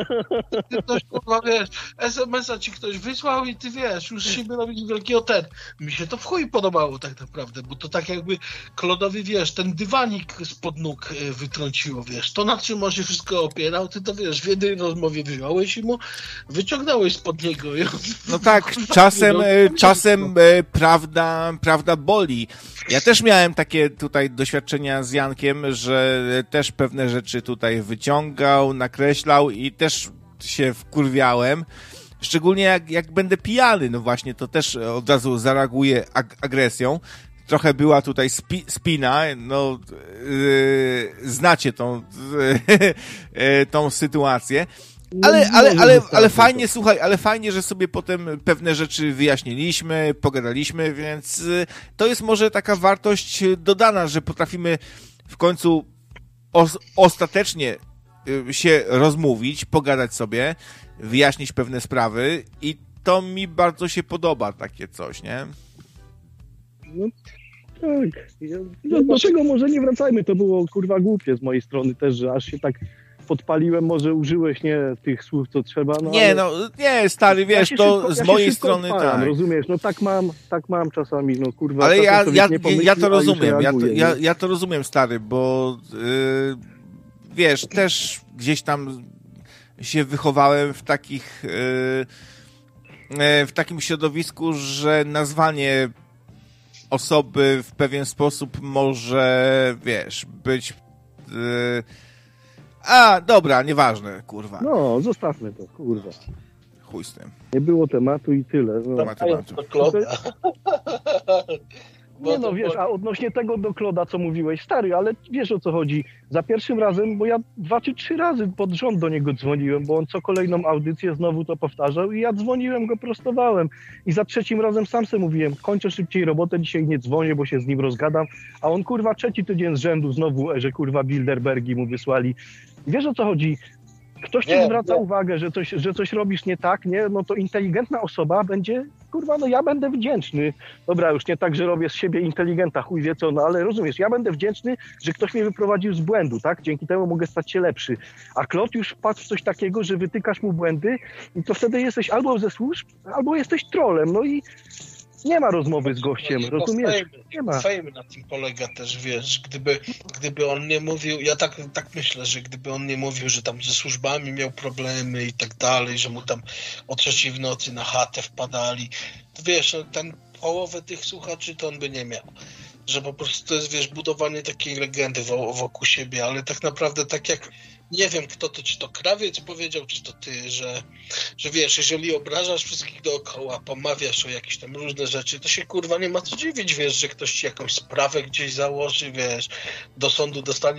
Ty ktoś, kurwa, wiesz, S M S a ci ktoś wysłał i ty, wiesz, już z siebie robisz wielkiego ten. Mi się to w chuj podobało tak naprawdę, bo to tak jakby Klodowi, wiesz, ten dywanik spod nóg wytrąciło, wiesz, to na czym on się wszystko opierał, ty to, wiesz, w jednej rozmowie wyjąłeś i mu wyciągnąłeś spod niego. I on... No tak, czasem, czasem prawda prawda boli. Ja też miałem takie tutaj doświadczenia z Jankiem, że też pewne rzeczy tutaj wyciągał, nakreślał i też się wkurwiałem. Szczególnie jak, jak będę pijany, no właśnie, to też od razu zareaguję ag- agresją. Trochę była tutaj spi- spina, no yy, znacie tą, yy, tą sytuację. Ale, ale, ale, ale fajnie, słuchaj, ale fajnie, że sobie potem pewne rzeczy wyjaśniliśmy, pogadaliśmy, więc to jest może taka wartość dodana, że potrafimy w końcu os- ostatecznie się rozmówić, pogadać sobie, wyjaśnić pewne sprawy i to mi bardzo się podoba takie coś, nie? No tak. No, dlaczego może nie wracajmy? To było kurwa głupie z mojej strony też, że aż się tak podpaliłem, może użyłeś nie tych słów, co trzeba. No, nie, ale... no, nie, stary, wiesz, ja to szybko, z ja mojej strony tak. Rozumiesz, no tak mam, tak mam czasami, no kurwa. Ale ja, ja, pomyśli, ja to rozumiem, ja to, reaguje, ja, ja to rozumiem, stary, bo yy, wiesz, też gdzieś tam się wychowałem w takich yy, yy, w takim środowisku, że nazwanie osoby w pewien sposób może, wiesz, być yy, a, dobra, nieważne, kurwa. No, zostawmy to, kurwa. Chuj z tym. Nie było tematu i tyle. No. Nie ma tematu. Nie no, wiesz, a odnośnie tego do Kloda, co mówiłeś, stary, ale wiesz o co chodzi. Za pierwszym razem, bo ja dwa czy trzy razy pod rząd do niego dzwoniłem, bo on co kolejną audycję znowu to powtarzał i ja dzwoniłem, go prostowałem. I za trzecim razem sam sobie mówiłem, kończę szybciej robotę, dzisiaj nie dzwonię, bo się z nim rozgadam. A on kurwa trzeci tydzień z rzędu znowu, że kurwa Bilderbergi mu wysłali. Wiesz o co chodzi? Ktoś ci nie, zwraca nie. uwagę, że coś, że coś robisz nie tak, nie? No to inteligentna osoba będzie, kurwa, no ja będę wdzięczny. Dobra, już nie tak, że robię z siebie inteligenta, chuj wie co, no ale rozumiesz, ja będę wdzięczny, że ktoś mnie wyprowadził z błędu, tak? Dzięki temu mogę stać się lepszy. A Klot już wpadł w coś takiego, że wytykasz mu błędy i to wtedy jesteś albo ze służb, albo jesteś trolem, no i nie ma rozmowy z gościem, no rozumiesz? Fame, nie ma. Fame na tym polega też, wiesz, gdyby, gdyby on nie mówił, ja tak, tak myślę, że gdyby on nie mówił, że tam ze służbami miał problemy i tak dalej, że mu tam o trzeciej w nocy na chatę wpadali, to wiesz, ten połowę tych słuchaczy to on by nie miał. Że po prostu to jest, wiesz, budowanie takiej legendy wokół siebie, ale tak naprawdę tak jak nie wiem, kto to, czy to Krawiec powiedział, czy to ty, że, że wiesz, jeżeli obrażasz wszystkich dookoła, pomawiasz o jakieś tam różne rzeczy, to się kurwa nie ma co dziwić, wiesz, że ktoś ci jakąś sprawę gdzieś założy, wiesz, do sądu dostanie